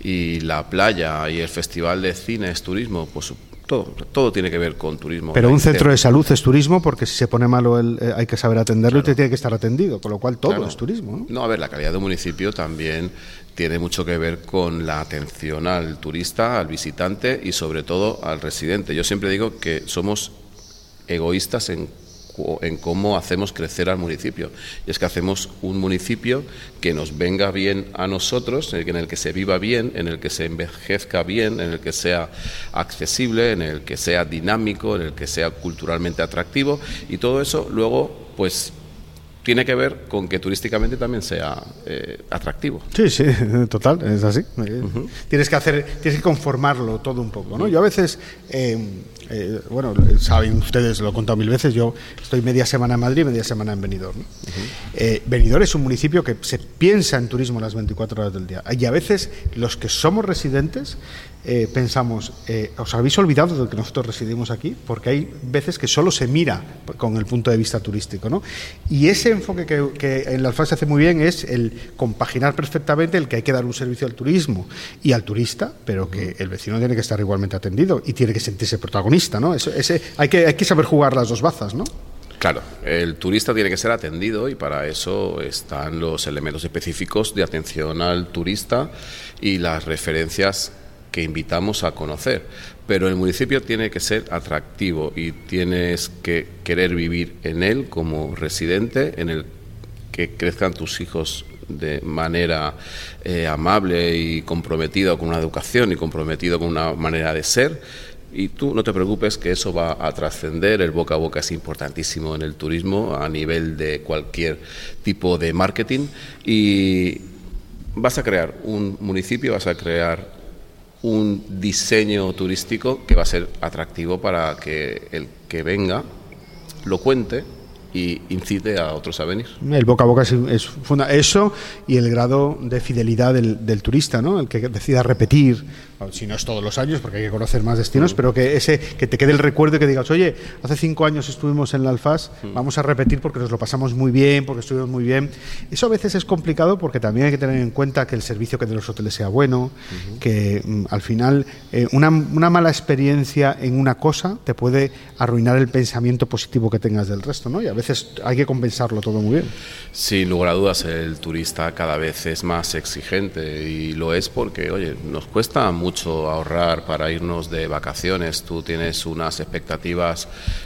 Y la playa y el festival de cine es turismo, pues todo, todo tiene que ver con turismo. Pero un centro de salud es turismo, porque si se pone malo el, eh, hay que saber atenderlo, claro. y te tiene que estar atendido, con lo cual todo claro. es turismo, ¿no? No, a ver, la calidad de un municipio también tiene mucho que ver con la atención al turista, al visitante y sobre todo al residente. Yo siempre digo que somos egoístas en, en cómo hacemos crecer al municipio, y es que hacemos un municipio que nos venga bien a nosotros, en el, que, en el que se viva bien, en el que se envejezca bien, en el que sea accesible, en el que sea dinámico, en el que sea culturalmente atractivo, y todo eso luego pues tiene que ver con que turísticamente también sea eh, atractivo. Sí, sí, total, es así. Uh-huh. Tienes que hacer, tienes que conformarlo todo un poco, ¿no? Yo a veces, eh, eh, bueno, saben ustedes, lo he contado mil veces, yo estoy media semana en Madrid, media semana en Benidorm, ¿no? Uh-huh. eh, Benidorm es un municipio que se piensa en turismo las veinticuatro horas del día, y a veces los que somos residentes eh, pensamos, eh, os habéis olvidado de que nosotros residimos aquí, porque hay veces que solo se mira con el punto de vista turístico, ¿no? Y ese enfoque que, que en la Alfaz se hace muy bien es el compaginar perfectamente el que hay que dar un servicio al turismo y al turista, pero que el vecino tiene que estar igualmente atendido y tiene que sentirse protagonista, ¿no? Eso, ese, hay que, hay que saber jugar las dos bazas, ¿no? Claro, el turista tiene que ser atendido, y para eso están los elementos específicos de atención al turista y las referencias que invitamos a conocer, pero el municipio tiene que ser atractivo y tienes que querer vivir en él como residente, en el que crezcan tus hijos de manera eh, amable y comprometida con una educación y comprometido con una manera de ser. Y tú no te preocupes, que eso va a trascender. El boca a boca es importantísimo en el turismo a nivel de cualquier tipo de marketing, y vas a crear un municipio, vas a crear un diseño turístico que va a ser atractivo para que el que venga lo cuente y incite a otros a venir. El boca a boca es, es funda eso y el grado de fidelidad del, del turista, ¿no? El que decida repetir, si no es todos los años, porque hay que conocer más destinos, mm. pero que ese que te quede el recuerdo y que digas, oye, hace cinco años estuvimos en la Alfaz, mm. vamos a repetir porque nos lo pasamos muy bien, porque estuvimos muy bien. Eso a veces es complicado porque también hay que tener en cuenta que el servicio que de los hoteles sea bueno, mm-hmm. que mm, al final eh, una, una mala experiencia en una cosa te puede arruinar el pensamiento positivo que tengas del resto, ¿no? Y a veces hay que compensarlo todo muy bien. Sin lugar a dudas, el turista cada vez es más exigente y lo es porque, oye, nos cuesta mucho ahorrar para irnos de vacaciones. Tú tienes unas expectativas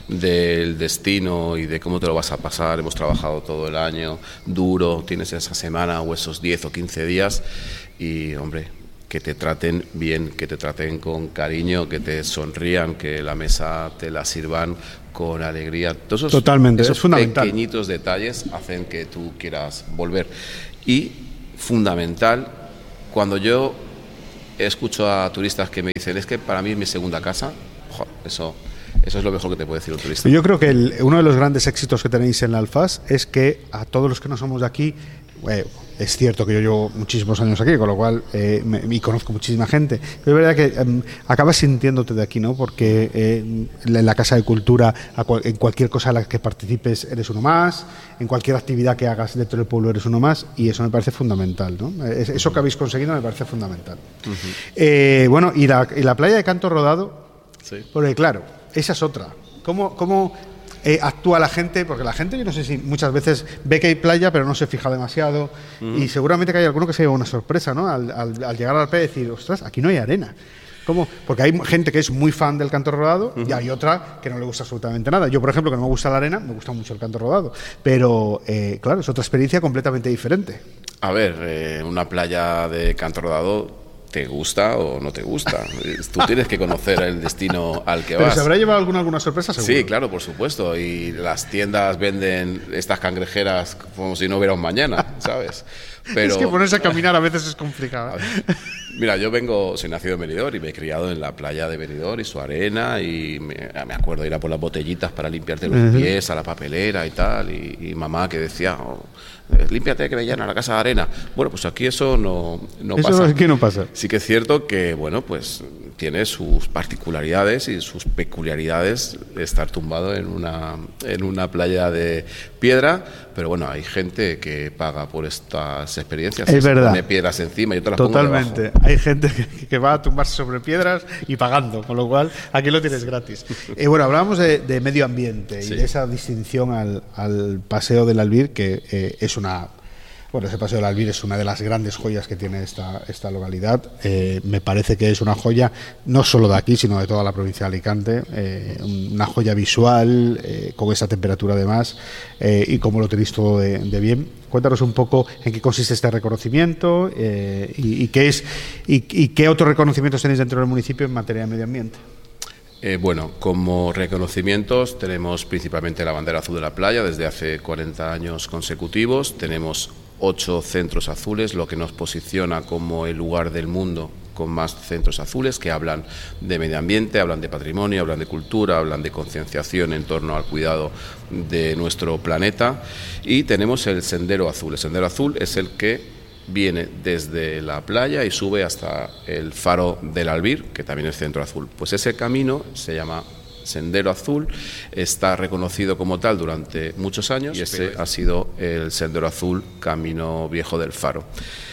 del destino y de cómo te lo vas a pasar. Hemos trabajado todo el año duro, tienes esa semana o esos diez o quince días y, hombre, que te traten bien, que te traten con cariño, que te sonrían, que la mesa te la sirvan con alegría. Todos esos, Totalmente, esos es fundamental. Pequeñitos detalles hacen que tú quieras volver. Y fundamental, cuando yo escucho a turistas que me dicen, es que para mí es mi segunda casa, jo, eso, eso es lo mejor que te puede decir un turista. Yo creo que el, uno de los grandes éxitos que tenéis en la Alfaz es que a todos los que no somos de aquí, eh, es cierto que yo llevo muchísimos años aquí, con lo cual eh, me, y conozco muchísima gente, pero es verdad que eh, acabas sintiéndote de aquí, ¿no? Porque eh, en la Casa de Cultura, a cual, en cualquier cosa en la que participes eres uno más, en cualquier actividad que hagas dentro del pueblo eres uno más, y eso me parece fundamental, ¿no? Eso que habéis conseguido me parece fundamental. Uh-huh. eh, bueno, y la, y la playa de Canto Rodado, sí. Porque claro, esa es otra. ¿Cómo, cómo Eh, actúa la gente? Porque la gente, yo no sé si muchas veces ve que hay playa pero no se fija demasiado, uh-huh. y seguramente que hay alguno que se lleva una sorpresa, ¿no? Al, al, al llegar a la playa y decir, ostras, aquí no hay arena. ¿Cómo? Porque hay gente que es muy fan del Canto Rodado, uh-huh. y hay otra que no le gusta absolutamente nada. Yo, por ejemplo, que no me gusta la arena, me gusta mucho el Canto Rodado, pero eh, claro, es otra experiencia completamente diferente. A ver, eh, una playa de Canto Rodado, ¿te gusta o no te gusta? Tú tienes que conocer el destino al que vas. ¿Pero se habrá llevado alguna, alguna sorpresa, seguro? Sí, claro, por supuesto. Y las tiendas venden estas cangrejeras como si no hubiera un mañana, ¿sabes? Pero, es que ponerse a caminar a veces es complicado. Mira, yo vengo, soy nacido en Benidorm y me he criado en la playa de Benidorm y su arena, y me, me acuerdo ir a por las botellitas para limpiarte los uh-huh. pies a la papelera y tal, y, y mamá que decía, oh, límpiate que me llenan a la casa de arena. Bueno, pues aquí eso no, no eso pasa. Eso aquí no pasa. Sí que es cierto que, bueno, pues tiene sus particularidades y sus peculiaridades estar tumbado en una, en una playa de piedra, pero bueno, hay gente que paga por estas experiencias. Es verdad. Pone piedras encima y yo te las Totalmente. pongo debajo. Hay gente que, que va a tumbarse sobre piedras y pagando, con lo cual aquí lo tienes gratis. Eh, bueno, hablábamos de, de medio ambiente, sí, y de esa distinción al, al Paseo del Albir, que eh, es una... Bueno, ese Paseo del Albir es una de las grandes joyas que tiene esta, esta localidad. Eh, me parece que es una joya no solo de aquí, sino de toda la provincia de Alicante. Eh, una joya visual, eh, con esa temperatura además, eh, y como lo tenéis todo de, de bien. Cuéntanos un poco en qué consiste este reconocimiento, eh, y, y, qué es, y, y qué otros reconocimientos tenéis dentro del municipio en materia de medio ambiente. Eh, bueno, como reconocimientos tenemos principalmente la bandera azul de la playa desde hace cuarenta años consecutivos. Tenemos ocho centros azules, lo que nos posiciona como el lugar del mundo con más centros azules que hablan de medio ambiente, hablan de patrimonio, hablan de cultura, hablan de concienciación en torno al cuidado de nuestro planeta. Y tenemos el Sendero Azul. El Sendero Azul es el que viene desde la playa y sube hasta el Faro del Albir, que también es centro azul. Pues ese camino se llama Sendero Azul, está reconocido como tal durante muchos años y ese ha sido el Sendero Azul Camino Viejo del Faro.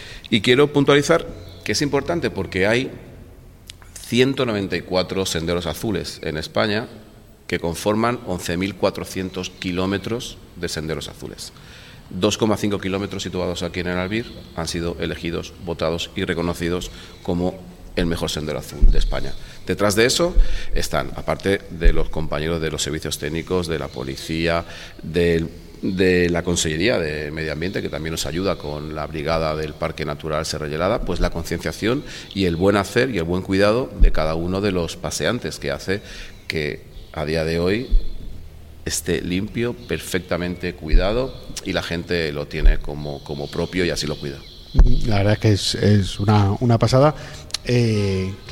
Y quiero puntualizar que es importante porque hay ciento noventa y cuatro senderos azules en España que conforman once mil cuatrocientos kilómetros de senderos azules. dos coma cinco kilómetros situados aquí en el Albir han sido elegidos, votados y reconocidos como el mejor sendero azul de España. Detrás de eso están, aparte de los compañeros de los servicios técnicos, de la policía, de, de la Consellería de Medio Ambiente, que también nos ayuda con la brigada del Parque Natural Serra Gelada, pues la concienciación y el buen hacer y el buen cuidado de cada uno de los paseantes, que hace que a día de hoy esté limpio, perfectamente cuidado, y la gente lo tiene como, como propio y así lo cuida. La verdad es que es, es una, una pasada. Eh, claro,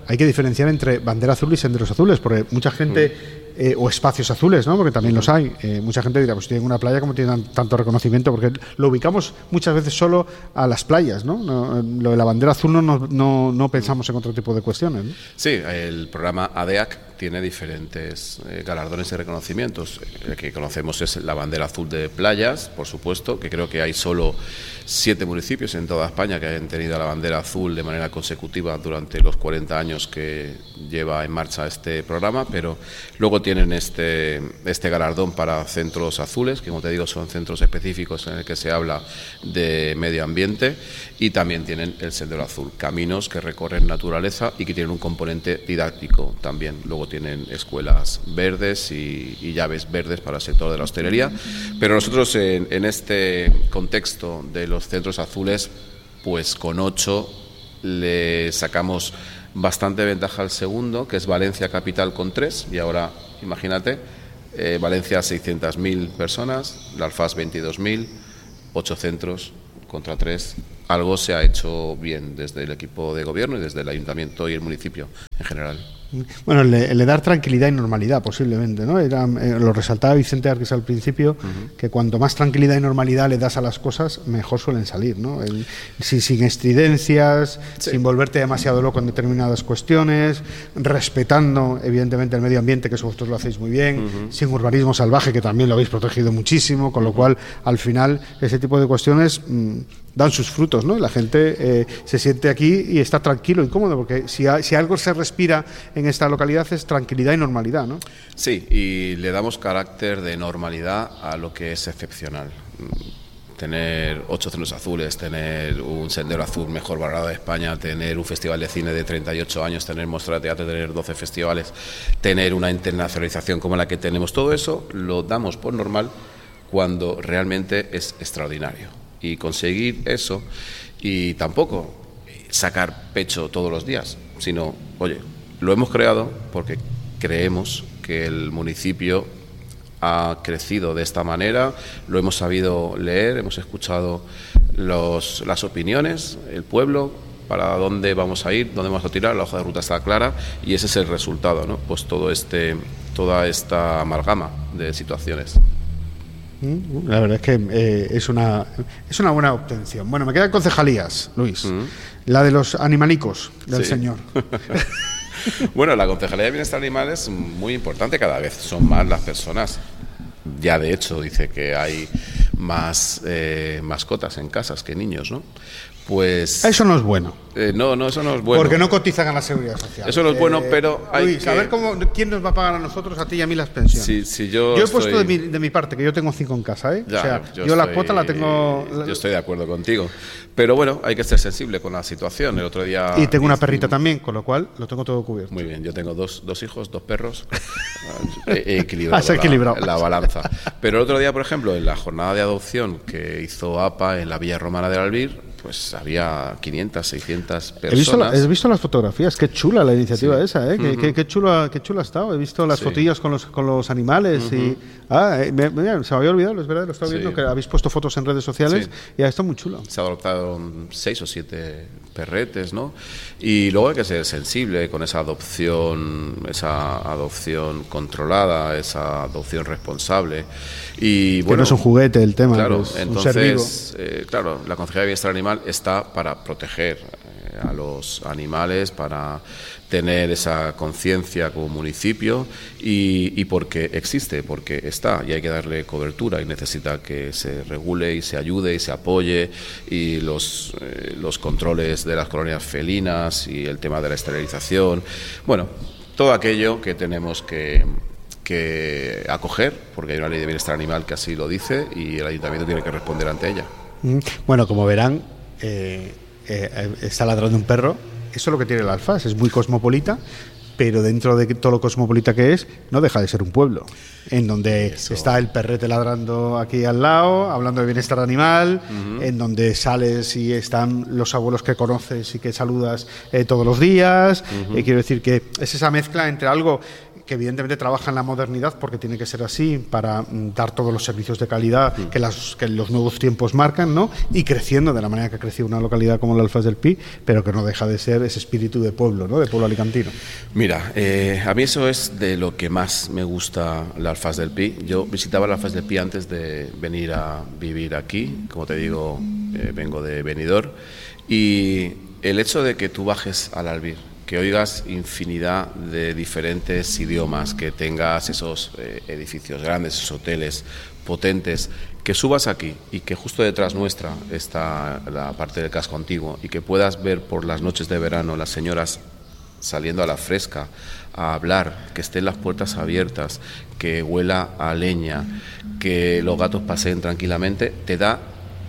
hay que diferenciar entre bandera azul y senderos azules, porque mucha gente, mm. eh, o espacios azules, ¿no? Porque también los hay. Eh, mucha gente dirá, pues tienen una playa, como tienen tanto reconocimiento, porque lo ubicamos muchas veces solo a las playas, ¿no? no lo de la bandera azul no, no, no, no pensamos en otro tipo de cuestiones, ¿no? Sí, el programa A D E A C tiene diferentes eh, galardones y reconocimientos. El que conocemos es la bandera azul de playas, por supuesto, que creo que hay solo siete municipios en toda España que hayan tenido la bandera azul de manera consecutiva durante los cuarenta años que lleva en marcha este programa, pero luego tienen este, este galardón para centros azules, que como te digo son centros específicos en el que se habla de medio ambiente, y también tienen el Sendero Azul, caminos que recorren naturaleza y que tienen un componente didáctico también. Luego tienen escuelas verdes y, y llaves verdes para el sector de la hostelería, pero nosotros en, en este contexto de los centros azules, pues con ocho le sacamos bastante ventaja al segundo, que es Valencia Capital con tres, y ahora imagínate, eh, Valencia seiscientas mil personas, la Alfaz veintidós mil, ocho centros contra tres. Algo se ha hecho bien desde el equipo de gobierno y desde el ayuntamiento y el municipio en general. Bueno, le, le dar tranquilidad y normalidad posiblemente, ¿no? Era, eh, lo resaltaba Vicente Arqués al principio, uh-huh. que cuanto más tranquilidad y normalidad le das a las cosas, mejor suelen salir, ¿no? El, si, sin estridencias, sí. sin volverte demasiado loco en determinadas cuestiones, respetando evidentemente el medio ambiente, que eso vosotros lo hacéis muy bien, uh-huh. sin urbanismo salvaje, que también lo habéis protegido muchísimo, con lo cual al final ese tipo de cuestiones mmm, dan sus frutos, ¿no? Y la gente eh, se siente aquí y está tranquilo y cómodo, porque si, ha, si algo se respira en esta localidad es tranquilidad y normalidad, ¿no? Sí, y le damos carácter de normalidad a lo que es excepcional. Tener ocho centros azules, tener un sendero azul mejor valorado de España, tener un festival de cine de treinta y ocho años, tener muestra de teatro, tener doce festivales, tener una internacionalización como la que tenemos, todo eso lo damos por normal cuando realmente es extraordinario. Y conseguir eso, y tampoco sacar pecho todos los días, sino, oye, lo hemos creado porque creemos que el municipio ha crecido de esta manera, lo hemos sabido leer, hemos escuchado los, las opiniones, el pueblo, para dónde vamos a ir, dónde vamos a tirar, la hoja de ruta está clara y ese es el resultado, ¿no? Pues todo este, toda esta amalgama de situaciones. La verdad es que eh, es una es una buena obtención. Bueno, me quedan concejalías, Luis. Mm. La de los animalicos del sí. señor. Bueno, la Concejalía de Bienestar Animal es muy importante, cada vez son más las personas. Ya de hecho dice que hay más eh, mascotas en casas que niños, ¿no? Pues eso no es bueno. Eh, no, no, eso no es bueno. Porque no cotizan a la Seguridad Social. Eso no es eh, bueno, pero hay Luis, que... a ver cómo, quién nos va a pagar a nosotros, a ti y a mí las pensiones. Sí, sí, yo yo he estoy... puesto de mi, de mi parte, que yo tengo cinco en casa, ¿eh? Ya, o sea, yo, yo estoy... la cuota la tengo... Yo estoy de acuerdo contigo. Pero bueno, hay que ser sensible con la situación. El otro día... Y tengo una perrita también, con lo cual lo tengo todo cubierto. Muy bien, yo tengo dos, dos hijos, dos perros. He, he equilibrado, Has equilibrado. La, la balanza. Pero el otro día, por ejemplo, en la jornada de adopción que hizo A P A en la Villa Romana del Albir, pues había quinientas, seiscientas personas. He visto, la, he visto las fotografías, qué chula la iniciativa sí. esa, ¿eh? Uh-huh. Qué, qué, qué, chula, qué chula ha estado. He visto las sí. fotillas con los, con los animales uh-huh. y... Ah, eh, me, me, se me había olvidado, es verdad, lo estaba viendo, sí. que habéis puesto fotos en redes sociales sí. y ha estado muy chulo. Se adoptaron seis o siete perretes, ¿no? Y luego hay que ser sensible con esa adopción, esa adopción controlada, esa adopción responsable. Y bueno, que no es un juguete el tema, claro, es entonces, un ser vivo. Eh, claro, la Concejalía de Bienestar Animal está para proteger eh, a los animales, para tener esa conciencia como municipio y, y porque existe, porque está y hay que darle cobertura y necesita que se regule y se ayude y se apoye y los, eh, los controles de las colonias felinas y el tema de la esterilización, bueno, todo aquello que tenemos que que acoger, porque hay una ley de bienestar animal que así lo dice y el ayuntamiento tiene que responder ante ella. Bueno, como verán, eh, eh, está ladrando un perro. Eso es lo que tiene el Alfaz, es muy cosmopolita, pero dentro de todo lo cosmopolita que es, no deja de ser un pueblo, en donde Eso. está el perrete ladrando aquí al lado, hablando de bienestar animal, uh-huh. en donde sales y están los abuelos que conoces y que saludas eh, todos los días. Uh-huh. Eh, quiero decir que es esa mezcla entre algo que evidentemente trabaja en la modernidad porque tiene que ser así para mm, dar todos los servicios de calidad mm. que, las, que los nuevos tiempos marcan, ¿no? Y creciendo de la manera que ha crecido una localidad como el Alfaz del Pi, pero que no deja de ser ese espíritu de pueblo, ¿no? De pueblo alicantino. Mira, eh, a mí eso es de lo que más me gusta el Alfaz del Pi. Yo visitaba el Alfaz del Pi antes de venir a vivir aquí, como te digo, eh, vengo de Benidorm, y el hecho de que tú bajes al Albir, que oigas infinidad de diferentes idiomas, que tengas esos eh, edificios grandes, esos hoteles potentes, que subas aquí y que justo detrás nuestra está la parte del casco antiguo y que puedas ver por las noches de verano las señoras saliendo a la fresca a hablar, que estén las puertas abiertas, que huela a leña, que los gatos paseen tranquilamente, te da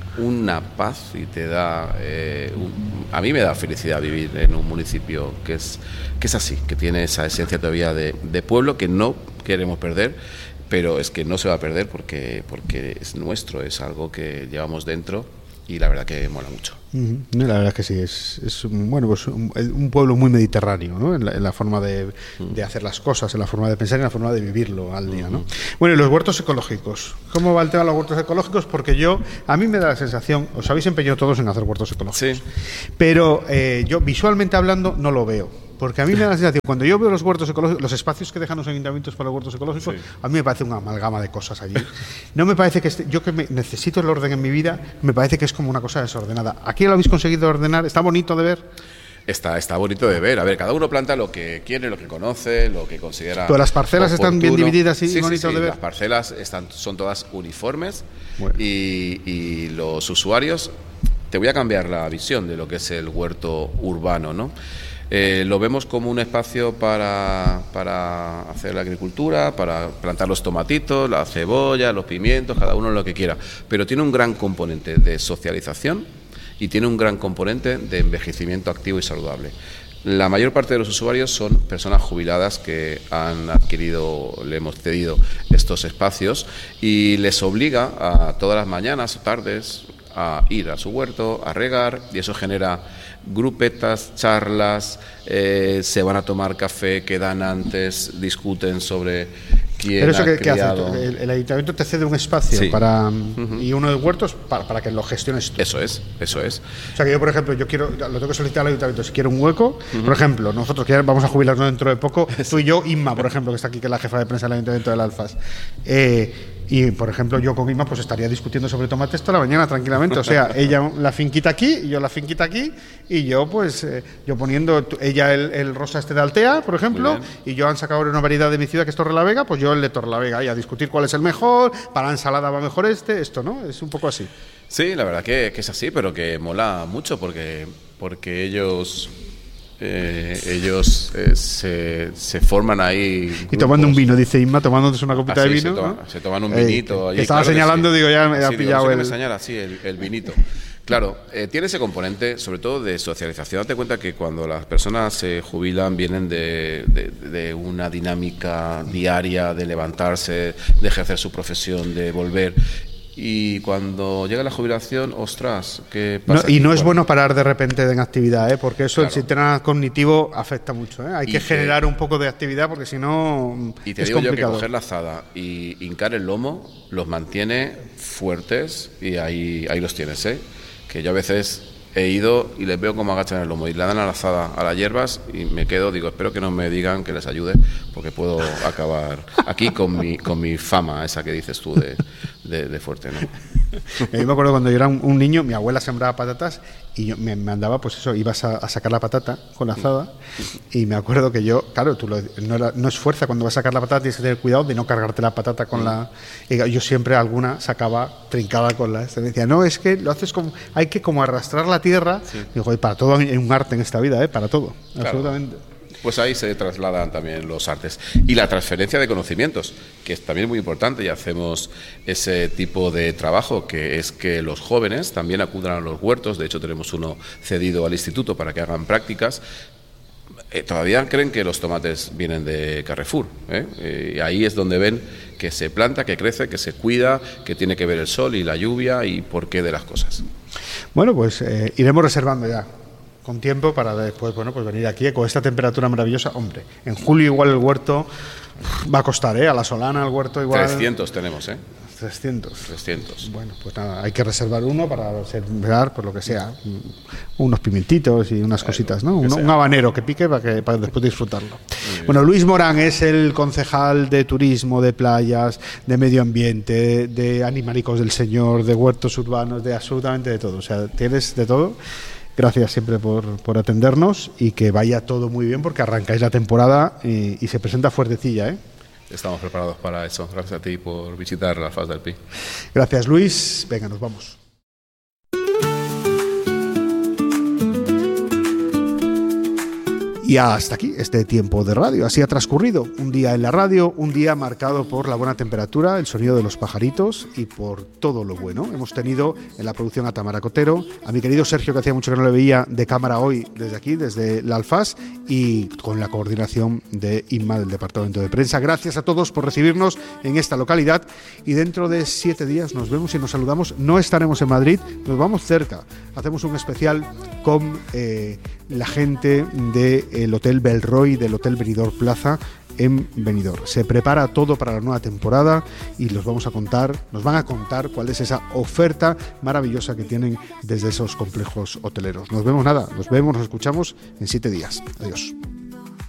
una paz y te da eh, un, a mí me da felicidad vivir en un municipio que es que es así, que tiene esa esencia todavía de, de pueblo que no queremos perder, pero es que no se va a perder porque porque es nuestro, es algo que llevamos dentro y la verdad que mola mucho. Uh-huh. La verdad es que sí, es, es bueno, pues un, un pueblo muy mediterráneo, ¿no? En la, en la forma de, uh-huh. de hacer las cosas, en la forma de pensar y en la forma de vivirlo al día, ¿no? Uh-huh. Bueno, y los huertos ecológicos. ¿Cómo va el tema de los huertos ecológicos? Porque yo, a mí me da la sensación, os habéis empeñado todos en hacer huertos ecológicos, sí. pero eh, yo visualmente hablando no lo veo. Porque a mí me da la sensación, cuando yo veo los huertos ecológicos, los espacios que dejan los ayuntamientos para los huertos ecológicos, sí. a mí me parece una amalgama de cosas allí. No me parece que esté, yo que me, necesito el orden en mi vida, me parece que es como una cosa desordenada. ¿Aquí lo habéis conseguido ordenar? ¿Está bonito de ver? Está, está bonito de ver. A ver, cada uno planta lo que quiere, lo que conoce, lo que considera. ¿Pero las parcelas oportuno. Están bien divididas y sí, bonito sí, sí. de ver? Las parcelas están, son todas uniformes bueno. y, y los usuarios. Te voy a cambiar la visión de lo que es el huerto urbano, ¿no? Eh, lo vemos como un espacio para, para hacer la agricultura, para plantar los tomatitos, la cebolla, los pimientos, cada uno lo que quiera, pero tiene un gran componente de socialización y tiene un gran componente de envejecimiento activo y saludable. La mayor parte de los usuarios son personas jubiladas que han adquirido, le hemos cedido estos espacios y les obliga a todas las mañanas o tardes a ir a su huerto, a regar, y eso genera grupetas, charlas, eh, se van a tomar café, quedan antes, discuten sobre quién Pero eso ha que, criado. ¿qué hace? El, el ayuntamiento te cede un espacio sí. para uh-huh. y uno de huertos para, para que lo gestiones tú. Eso es, eso es. O sea que yo, por ejemplo, yo quiero, lo tengo que solicitar al ayuntamiento, si quiero un hueco, uh-huh. por ejemplo, nosotros que vamos a jubilarnos dentro de poco, tú y yo, Inma, por ejemplo, que está aquí, que es la jefa de prensa del ayuntamiento del Alfaz, eh, y, por ejemplo, yo con Inma pues estaría discutiendo sobre tomates toda la mañana tranquilamente. O sea, ella la finquita aquí, y yo la finquita aquí, y yo pues, eh, yo poniendo, ella el, el rosa este de Altea, por ejemplo, y yo han sacado una variedad de mi ciudad que es Torrelavega, pues yo el de Torrelavega, y a discutir cuál es el mejor, para la ensalada va mejor este, esto, ¿no? Es un poco así. Sí, la verdad que, que es así, pero que mola mucho porque, porque ellos... Eh, ellos eh, se, se forman ahí grupos. Y tomando un vino, dice Inma, tomándonos una copita ah, sí, de vino, se, toma, ¿no? se toman un vinito. Eh, allí, que estaba claro señalando, que sí. digo, ya me ha sí, pillado digo, el... me señala, sí, el, el vinito. Claro, eh, tiene ese componente, sobre todo de socialización. Date cuenta que cuando las personas se jubilan vienen de, de, de una dinámica diaria de levantarse, de ejercer su profesión, de volver. Y cuando llega la jubilación, ostras, ¿qué pasa? No, y no es bueno parar de repente en actividad, ¿eh? Porque eso, claro. el sistema cognitivo afecta mucho, ¿eh? Hay y que generar te... un poco de actividad porque si no Y te es digo complicado. yo que coger la azada y hincar el lomo los mantiene fuertes y ahí, ahí los tienes, ¿eh? Que yo a veces he ido y les veo como agachan el lomo y le dan a la azada a las hierbas y me quedo, digo, espero que no me digan que les ayude porque puedo acabar aquí con mi, con mi fama, esa que dices tú de, de, de fuerte, ¿no? Yo me acuerdo cuando yo era un, un niño, mi abuela sembraba patatas y yo me mandaba, pues eso, ibas a, a sacar la patata con la azada y me acuerdo que yo, claro, tú lo, no, era, no es fuerza, cuando vas a sacar la patata tienes que tener cuidado de no cargarte la patata con mm. la... Y yo siempre alguna sacaba trincada con la... Me decía, no, es que lo haces como... Hay que como arrastrar la tierra. Sí. Digo, y para todo hay un arte en esta vida, ¿eh? Para todo, claro. absolutamente. Pues ahí se trasladan también los artes. Y la transferencia de conocimientos, que es también muy importante, y hacemos ese tipo de trabajo, que es que los jóvenes también acudan a los huertos. De hecho, tenemos uno cedido al instituto para que hagan prácticas. Eh, todavía creen que los tomates vienen de Carrefour, ¿eh? Eh, y ahí es donde ven que se planta, que crece, que se cuida, que tiene que ver el sol y la lluvia y por qué de las cosas. Bueno, pues eh, iremos reservando ya con tiempo para después, bueno, pues venir aquí con esta temperatura maravillosa. Hombre, en julio igual el huerto va a costar, ¿eh? A la Solana el huerto igual... trescientos tenemos, ¿eh? trescientos. trescientos. Bueno, pues nada, hay que reservar uno para sembrar, por lo que sea, unos pimentitos y unas cositas, ¿no? Un, un habanero que pique para, que, para después disfrutarlo. Bueno, Luis Morán es el concejal de turismo, de playas, de medio ambiente, de animalicos del Señor, de huertos urbanos, de absolutamente de todo. O sea, tienes de todo. Gracias siempre por, por atendernos y que vaya todo muy bien porque arrancáis la temporada y, y se presenta fuertecilla, ¿eh? Estamos preparados para eso. Gracias a ti por visitar la Faz del Pi. Gracias, Luis. Venga, nos vamos. Y hasta aquí este tiempo de radio. Así ha transcurrido un día en la radio, un día marcado por la buena temperatura, el sonido de los pajaritos y por todo lo bueno. Hemos tenido en la producción a Tamara Cotero, a mi querido Sergio, que hacía mucho que no le veía, de cámara hoy desde aquí, desde la Alfaz, y con la coordinación de Inma del Departamento de Prensa. Gracias a todos por recibirnos en esta localidad y dentro de siete días nos vemos y nos saludamos. No estaremos en Madrid, nos vamos cerca. Hacemos un especial con eh, la gente del Hotel Belroy, del Hotel Benidorm Plaza en Benidorm. Se prepara todo para la nueva temporada y los vamos a contar, nos van a contar cuál es esa oferta maravillosa que tienen desde esos complejos hoteleros. Nos vemos nada, nos vemos, nos escuchamos en siete días. Adiós.